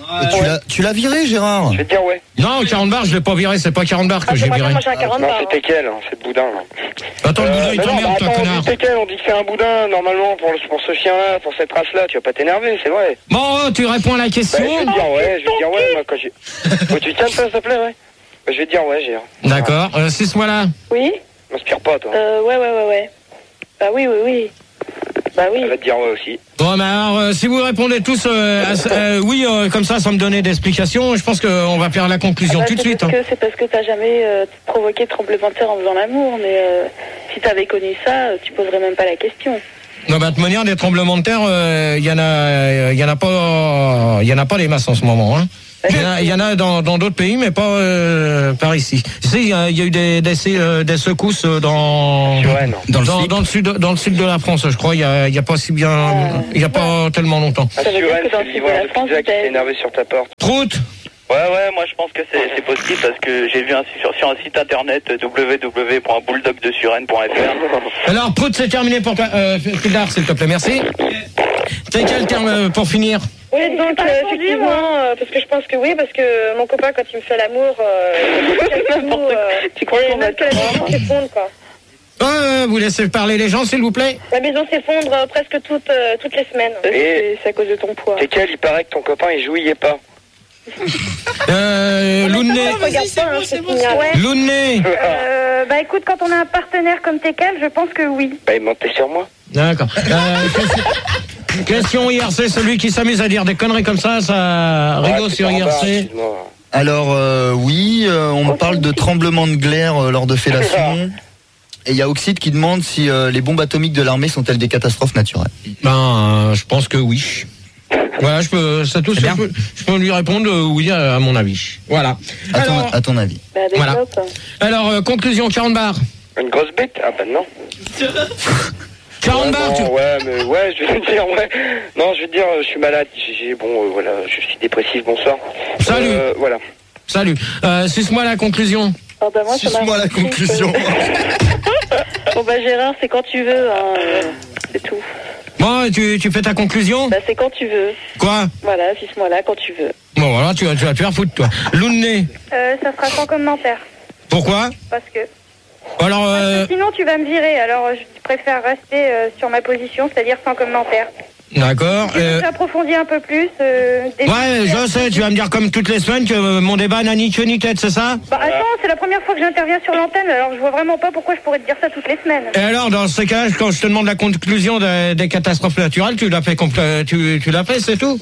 Et tu l'as- tu l'as viré, Gérard? Je vais te dire ouais. Non, quarante bars, je l'ai pas viré, c'est pas quarante bars que Ah, j'ai c'est pas viré. grave, moi j'ai un quarante Non, bars. c'est Tekel, hein, c'est le boudin. Là. Attends, le boudin, il mais non, t'emmerde, bah, toi, attends, on connard. dit Tekel, on dit que c'est un boudin, normalement, pour, le- pour ce chien-là, pour cette race-là, tu vas pas t'énerver, c'est vrai. Bon, tu réponds à la Bah, question. je vais te dire ouais, je vais te dire ouais, moi, quand j'ai... Faut que tu te calmes, ça, s'il te plaît, ouais. Bah, je vais te dire ouais, Gérard. D'accord, euh, six-moi là. Oui M'inspire pas, toi. euh, Ouais, ouais, ouais, ouais. Bah oui, oui, oui. Bah oui. Elle va te dire ouais aussi. Bon, bah alors, euh, si vous répondez tous euh, à ce- euh, oui, euh, comme ça, sans me donner d'explications, je pense qu'on va faire la conclusion Ah bah, tout de c'est suite. parce hein. que- C'est parce que t'as jamais euh, provoqué de tremblement de terre en faisant l'amour, mais euh, si t'avais connu ça, tu poserais même pas la question. Non, bah, de toute manière, des tremblements de terre, il y en a, il y en a pas, il y en a pas des masses en ce moment. Hein. Il y en a, il y en a dans dans d'autres pays, mais pas euh, par ici. Tu sais, il y, a il y a eu des des, euh, des secousses dans Ouais, non. dans, dans, dans le sud dans le sud de la France, je crois. Il y a il y a pas si bien, il y a pas tellement longtemps. Ah, Ça veut dire Suren, que dans c'est le le sud de livreur la de France, pizza qui t'as- s'est énervé sur ta porte. Prout. Ouais, ouais, moi je pense que c'est c'est possible parce que j'ai vu un, sur, sur un site internet w w w point bulldog de suren point f r. Alors Prout, c'est terminé pour toi. Euh, Fildar, s'il te plaît, merci. C'est quel terme euh, pour finir? Oui, donc euh, effectivement, euh, parce que je pense que oui, parce que mon copain, quand il me fait l'amour, euh, Tu crois qu'on va que la maison s'effondre, quoi. Euh, vous laissez parler les gens, s'il vous plaît. La maison s'effondre euh, presque toutes, euh, toutes les semaines. C'est c'est à cause de ton poids. Tekel, il paraît que ton copain, il jouillait pas. Euh, Louné. Regarde pas, hein, c'est signal. Ouais. Louné. Euh, bah écoute, quand on a un partenaire comme Tekel, je pense que oui. Bah, il mentait sur moi. D'accord. Euh, question, question I R C, celui qui s'amuse à dire des conneries comme ça, ça rigole Ouais, c'est sur pas en bas, I R C. excuse-moi. Alors, euh, oui, euh, on me parle de tremblement de glaire euh, lors de fellation. Et il y a Oxide qui demande si euh, les bombes atomiques de l'armée sont-elles des catastrophes naturelles. Ben, euh, je pense que oui. Voilà, je peux, ça tout, C'est je bien. peux, je peux lui répondre euh, oui à, à mon avis. Voilà. À ton, Alors, à ton avis. Bah Voilà. développe. alors euh, conclusion, quarante bars. Une grosse bête? Ah bah non. quarante Ouais, bars, non, tu... ouais, mais ouais, je vais te dire, ouais. Non, je vais te dire, je suis malade. J'ai, bon, euh, voilà, je suis dépressif, bonsoir. Salut. Euh, voilà. Salut. Euh, suce-moi la conclusion. Oh bah moi, ça m'a Suce-moi la repris, conclusion. que- Bon bah Gérard, c'est quand tu veux, hein, euh, c'est tout. Bon, tu, tu fais ta conclusion. Bah c'est quand tu veux. Quoi? Voilà, suce-moi là quand tu veux. Bon, voilà, tu vas, tu vas te faire foutre, toi. Louné. Euh, ça sera sans commentaire. Pourquoi? Parce que... Alors, euh, Sinon, tu vas me virer. Alors, je préfère rester euh, sur ma position, c'est-à-dire sans commentaire. d'accord. Si Euh, tu approfondis un peu plus... Euh, des- ouais, je sais, tu vas me dire comme toutes les semaines que euh, mon débat n'a ni queue ni tête, c'est ça? Bah attends, c'est la première fois que j'interviens sur l'antenne, alors je vois vraiment pas pourquoi je pourrais te dire ça toutes les semaines. Et alors, dans ce cas, quand je te demande la conclusion des, des catastrophes naturelles, tu l'as fait, compl- tu, tu l'as fait, c'est tout?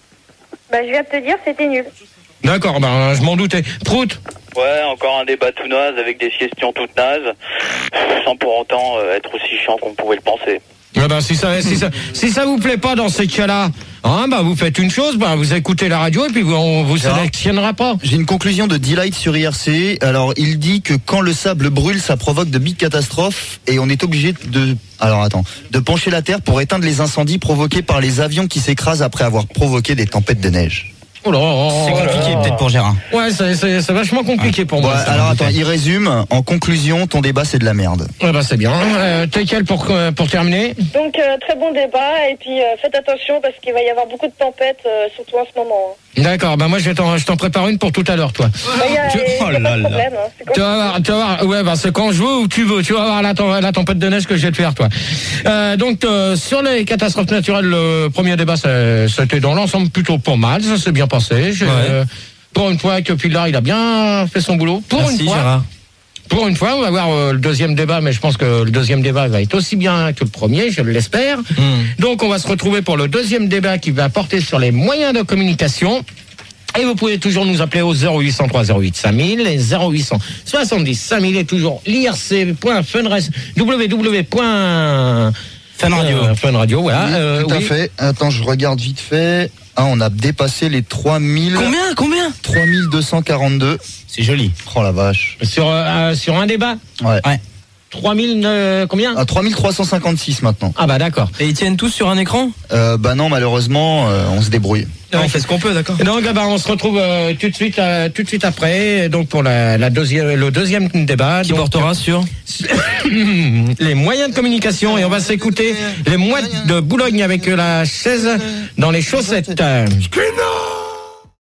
Bah je viens de te dire, c'était nul. D'accord, ben, je m'en doutais. Prout. Ouais, encore un débat tout naze avec des questions toutes nazes, sans pour autant euh, être aussi chiant qu'on pouvait le penser. Eh ben, si ça, si ça, si ça vous plaît pas dans ces cas-là, hein, bah, vous faites une chose, bah, vous écoutez la radio et puis vous, on vous Gérard. sélectionnera pas. J'ai une conclusion de Delight sur I R C. Alors, il dit que quand le sable brûle, ça provoque de big catastrophes et on est obligé de, alors attends, de pencher la terre pour éteindre les incendies provoqués par les avions qui s'écrasent après avoir provoqué des tempêtes de neige. Oh là, oh C'est là compliqué là. peut-être pour Gérard. Ouais, c'est, c'est, c'est vachement compliqué pour Bon, moi. ça, alors m'en attends, doutais. il résume. En conclusion, ton débat c'est de la merde. Ouais, bah, c'est bien. Euh, t'es quel pour, euh, pour terminer? Donc euh, très bon débat, et puis euh, faites attention parce qu'il va y avoir beaucoup de tempêtes, euh, surtout en ce moment. D'accord, bah, moi, je vais t'en, je t'en prépare une pour tout à l'heure, toi. Bah, y a, Tu- y a oh pas là de là. problème, hein. C'est Tu comme- vas voir, tu vas voir, ouais, bah, c'est quand je veux ou tu veux, tu vas voir la, tem- la tempête de neige que je vais te faire, toi. Euh, donc, euh, sur les catastrophes naturelles, le premier débat, c'est- c'était dans l'ensemble plutôt pas mal, ça s'est bien passé. J'ai, Ouais. euh, pour une fois que Pilar, il a bien fait son boulot. Pour Merci une fois. Gérard. Pour une fois, on va voir euh, le deuxième débat, mais je pense que le deuxième débat va être aussi bien que le premier, je l'espère. Hmm. Donc, on va se retrouver pour le deuxième débat qui va porter sur les moyens de communication. Et vous pouvez toujours nous appeler au zéro huit cent trois zéro huit cinq mille et zéro huit cent soixante-dix cinq mille et toujours l'I R C point funradio w w w point Fun Radio. euh, Fun Radio, voilà. Oui, Euh, tout à oui. fait. Attends, je regarde vite fait. Ah, on a dépassé les trois mille. Combien Combien trois mille deux cent quarante-deux. C'est joli. Oh la vache. Sur, euh, sur un débat, Ouais. Ouais. trois mille, euh, combien? À trois mille trois cent cinquante-six maintenant. Ah bah d'accord. Et ils tiennent tous sur un écran? Euh, bah non, malheureusement, euh, on se débrouille. Ah, on fait ce qu'on peut, d'accord. Donc ah bah, on se retrouve euh, tout de suite euh, tout de suite après donc pour la, la deuxième le deuxième débat Qui donc, portera sur les moyens de communication et on va s'écouter les mouettes de Boulogne avec la chaise dans les chaussettes.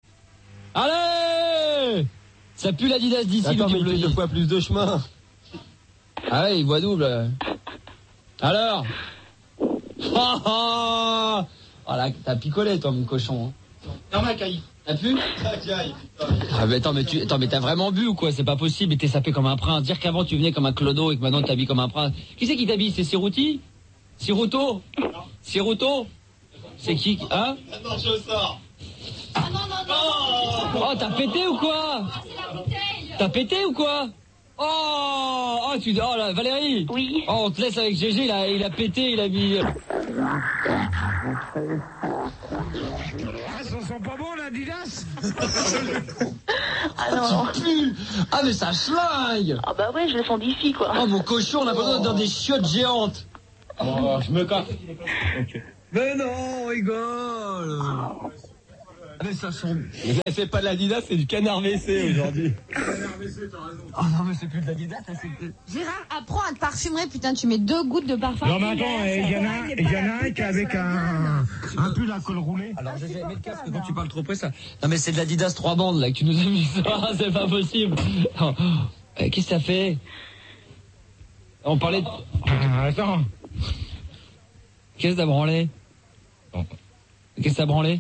Allez! Ça pue l'Adidas d'ici. Attends, mais le il fait deux fois plus de chemin. Ah ouais, il voit double. Alors? Oh, oh, oh là, t'as picolé, toi, mon cochon. Hein. Non, ma caille. T'as pu? Ah mais attends, mais tu, attends, mais t'as vraiment bu ou quoi? C'est pas possible, et t'es sapé comme un prince. Dire qu'avant tu venais comme un clodo et que maintenant tu t'habilles comme un prince. Qui c'est qui t'habille? C'est Sirouti? Sirouto? Sirouto? C'est qui? Hein? Non, je sors. Oh, t'as pété ou quoi? T'as pété ou quoi? Oh, oh, tu, oh là, Valérie. Oui. Oh, on te laisse avec Gégé, il a, il a pété, il a mis. Ils sont pas bons, l'Adidas. Ah non, non. Ah mais ça schlingue. Ah bah ouais, je le sens d'ici, quoi. Oh mon cochon, on a besoin d'être dans des chiottes géantes. Bon, je me casse. Mais non, on rigole. Mais ça sent. Mais c'est pas de l'Adidas, c'est du canard W C aujourd'hui. Canard W C, t'as raison. Oh non, mais c'est plus de l'Adidas, c'est. Gérard, apprends à te parfumer, putain, tu mets deux gouttes de parfum. Non, mais attends, il y en a, il y en a un qui est avec un, un pull à col roulé. Alors, je vais mettre le casque quand tu parles trop près, ça. Non, mais c'est de l'Adidas trois bandes, là, que tu nous as mis ça. C'est pas possible. Oh. Eh, qu'est-ce que ça fait? On parlait de. Ah, attends. Qu'est-ce que t'as branlé? Qu'est-ce que t'as branlé?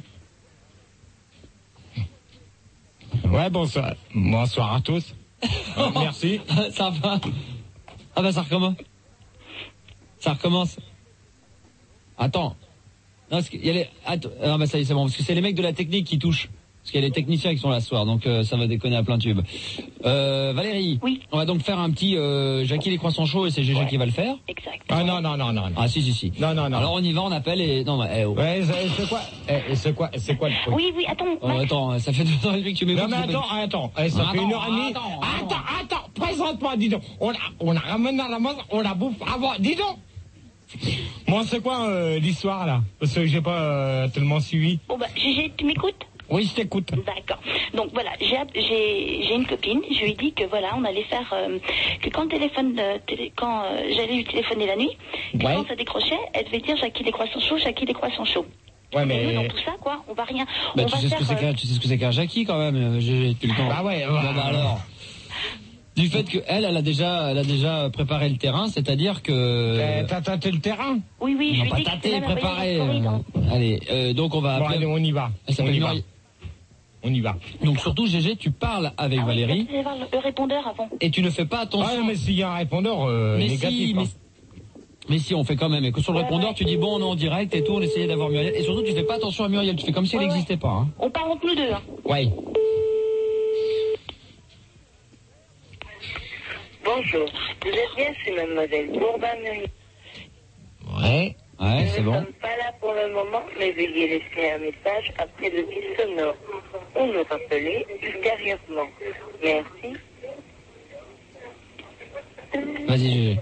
Ouais, bonsoir. Bonsoir à tous. Euh, merci. Ça va. Ah bah ça recommence. Ça recommence. Attends. Non, parce qu'il y a les... Attends. Ah bah ça y est, c'est bon. Parce que c'est les mecs de la technique qui touchent. Parce qu'il y a les techniciens qui sont là ce soir. Donc euh, ça va déconner à plein tube. Euh, Valérie. Oui. On va donc faire un petit euh, Jackie les croissants chauds et c'est Gégé Ouais. qui va le faire. Exact. Ah non, non, non, non. non. Ah si, si, si. Non, non, non. Alors on y va, on appelle et... Non, mais... Eh, oh. Ouais, c'est c'est quoi eh, C'est quoi C'est quoi le truc? Oui, oui, attends. Oh, Max. attends, ça fait deux ans et demi que tu m'écoutes. Non, mais attends, attends. Eh, ça Attends, fait une heure et demie. attends, Attends, attends. Présente-moi, dis donc. On a, on a ramené à la maison, on la bouffe avant. Dis donc. Moi, c'est quoi euh, l'histoire, là? Parce que j'ai pas euh, tellement suivi. Bon bah, Gégé, tu m'écoutes? Oui, je t'écoute. D'accord. Donc voilà, j'ai j'ai j'ai une copine. Je lui ai dit que voilà, on allait faire euh, que quand le téléphone euh, télé, quand euh, j'allais lui téléphoner la nuit, que Ouais. quand ça décrochait, elle devait dire Jackie les croissants chauds, Jackie les croissants chauds. Ouais, Et nous, mais. dans tout ça, quoi, on va rien. Bah, on tu va sais, ce faire. que c'est euh, qu'un, tu sais ce que c'est qu'un Jackie quand même, euh, Gégé, depuis le temps. Bah ouais, Bon, bah alors. Du fait que elle, elle a déjà, elle a déjà préparé le terrain, c'est-à-dire que. Euh, T'as tâté le terrain? Oui, oui, je Non, lui ai pas dit que tâté, c'était même un préparé. voyage en Floride, hein. Allez, euh, donc on va Bon, appeler. allez, on y va. Elle On s'appelle y va. Muriel. On y va. Donc surtout, Gégé, tu parles avec Ah oui, Valérie vous allez voir le, le répondeur avant. et tu ne fais pas attention. Ah, mais s'il y a un répondeur euh, mais négatif. si, hein. mais, mais si, on fait quand même. Et que sur le Ouais, répondeur, ouais. tu dis bon, on est en direct et tout, on essayait d'avoir Muriel. Et surtout, tu fais pas attention à Muriel. Tu fais comme si elle Ouais, ouais. n'existait pas. Hein. On parle entre nous deux. Hein. Ouais. Bonjour, vous êtes bien chez Mademoiselle Bourdin-Muriel. Ouais. Ouais, c'est Nous ne bon. sommes pas là pour le moment, mais veuillez laisser un message après le bip sonore. On nous rappeler ultérieurement. Merci. Vas-y, Gégé.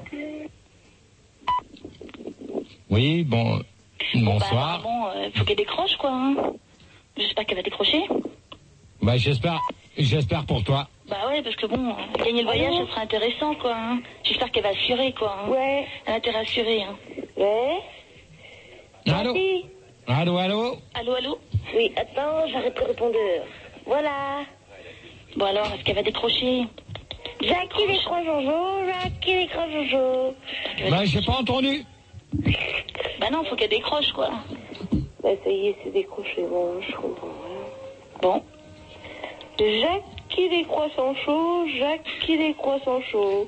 Oui, bon. Bonsoir. Bon, bah, bon, euh, faut qu'elle décroche, quoi. Hein. J'espère qu'elle va décrocher. Bah, j'espère, j'espère pour toi. Bah ouais, parce que bon, euh, gagner le voyage, ce serait intéressant, quoi. Hein. J'espère qu'elle va assurer, quoi. Hein. Ouais. Elle a intérêt à assurer. Hein. Ouais. Allô? Merci. Allô, allô? Allô, allô? Oui, attends, j'arrête le répondeur. Voilà. Bon alors, est-ce qu'elle va décrocher? Jackie les croissants chauds, Jackie les croissants chauds. Bah, j'ai pas entendu. Bah non, faut qu'elle décroche, quoi. Bah ça y est, c'est décroché. Bon, je comprends rien. Bon. Jackie les croissants chauds, Jackie les croissants chauds.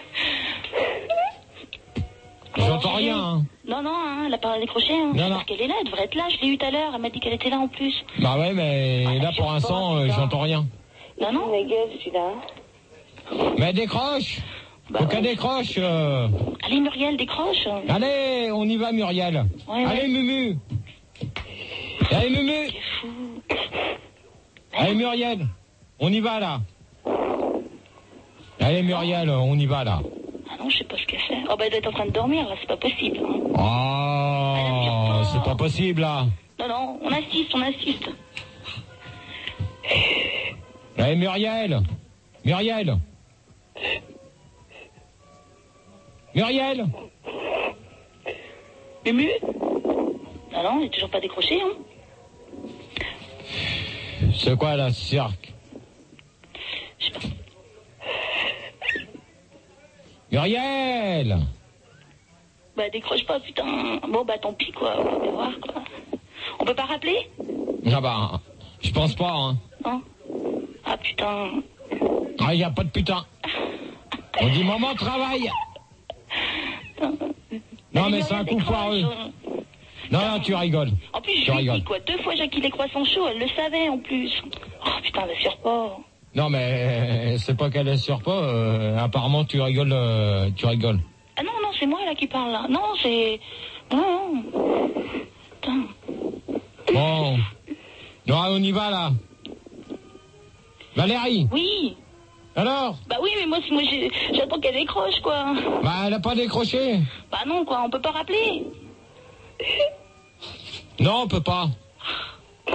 J'entends rien, hein. Non, non, hein, elle a pas décroché. Hein. Non, J'espère non. qu'elle est là, elle devrait être là. Je l'ai eu tout à l'heure, elle m'a dit qu'elle était là en plus. Bah ouais, mais là, pour l'instant, euh, j'entends rien. Non, non. Ma gueule, celui-là. Mais décroche. Bah Faut ouais. qu'elle décroche. euh. Allez, Muriel, décroche. Allez, on y va, Muriel. Ouais, Allez, ouais. Mumu. Allez, Mumu. Allez, Muriel. On y va, là. Allez, Muriel, on y va, là. Ah non, je sais pas ce qu'elle fait. Oh bah elle doit être en train de dormir, là, c'est pas possible. Hein. Oh, c'est pas possible, là. Non, non, on assiste, on assiste. Allez, Muriel. Muriel. Muriel. Mumu. Ah non, elle est toujours pas décrochée, hein. C'est quoi la cirque? Muriel! Bah décroche pas, putain. Bon bah tant pis quoi, on va voir quoi. On peut pas rappeler? Ah bah, je pense pas, hein. Hein? Ah putain. Ah, y a pas de putain. On dit maman travaille. Non mais c'est un coup foireux. Non, non, tu rigoles. En plus, tu je lui ai rigoles. dit quoi, deux fois Jackie les croissants chauds, elle le savait en plus. Oh putain, l'assure pas. Non mais c'est pas qu'elle assure pas. Euh, apparemment tu rigoles, euh, tu rigoles. Ah non, non, c'est moi là qui parle là. Non, c'est... Non, non. Putain. Bon. Non, on y va là. Valérie. Oui. Alors? Bah oui, mais moi, si moi j'ai- j'attends qu'elle décroche quoi. Bah elle a pas décroché. Bah non quoi, on peut pas rappeler. Non, on peut pas.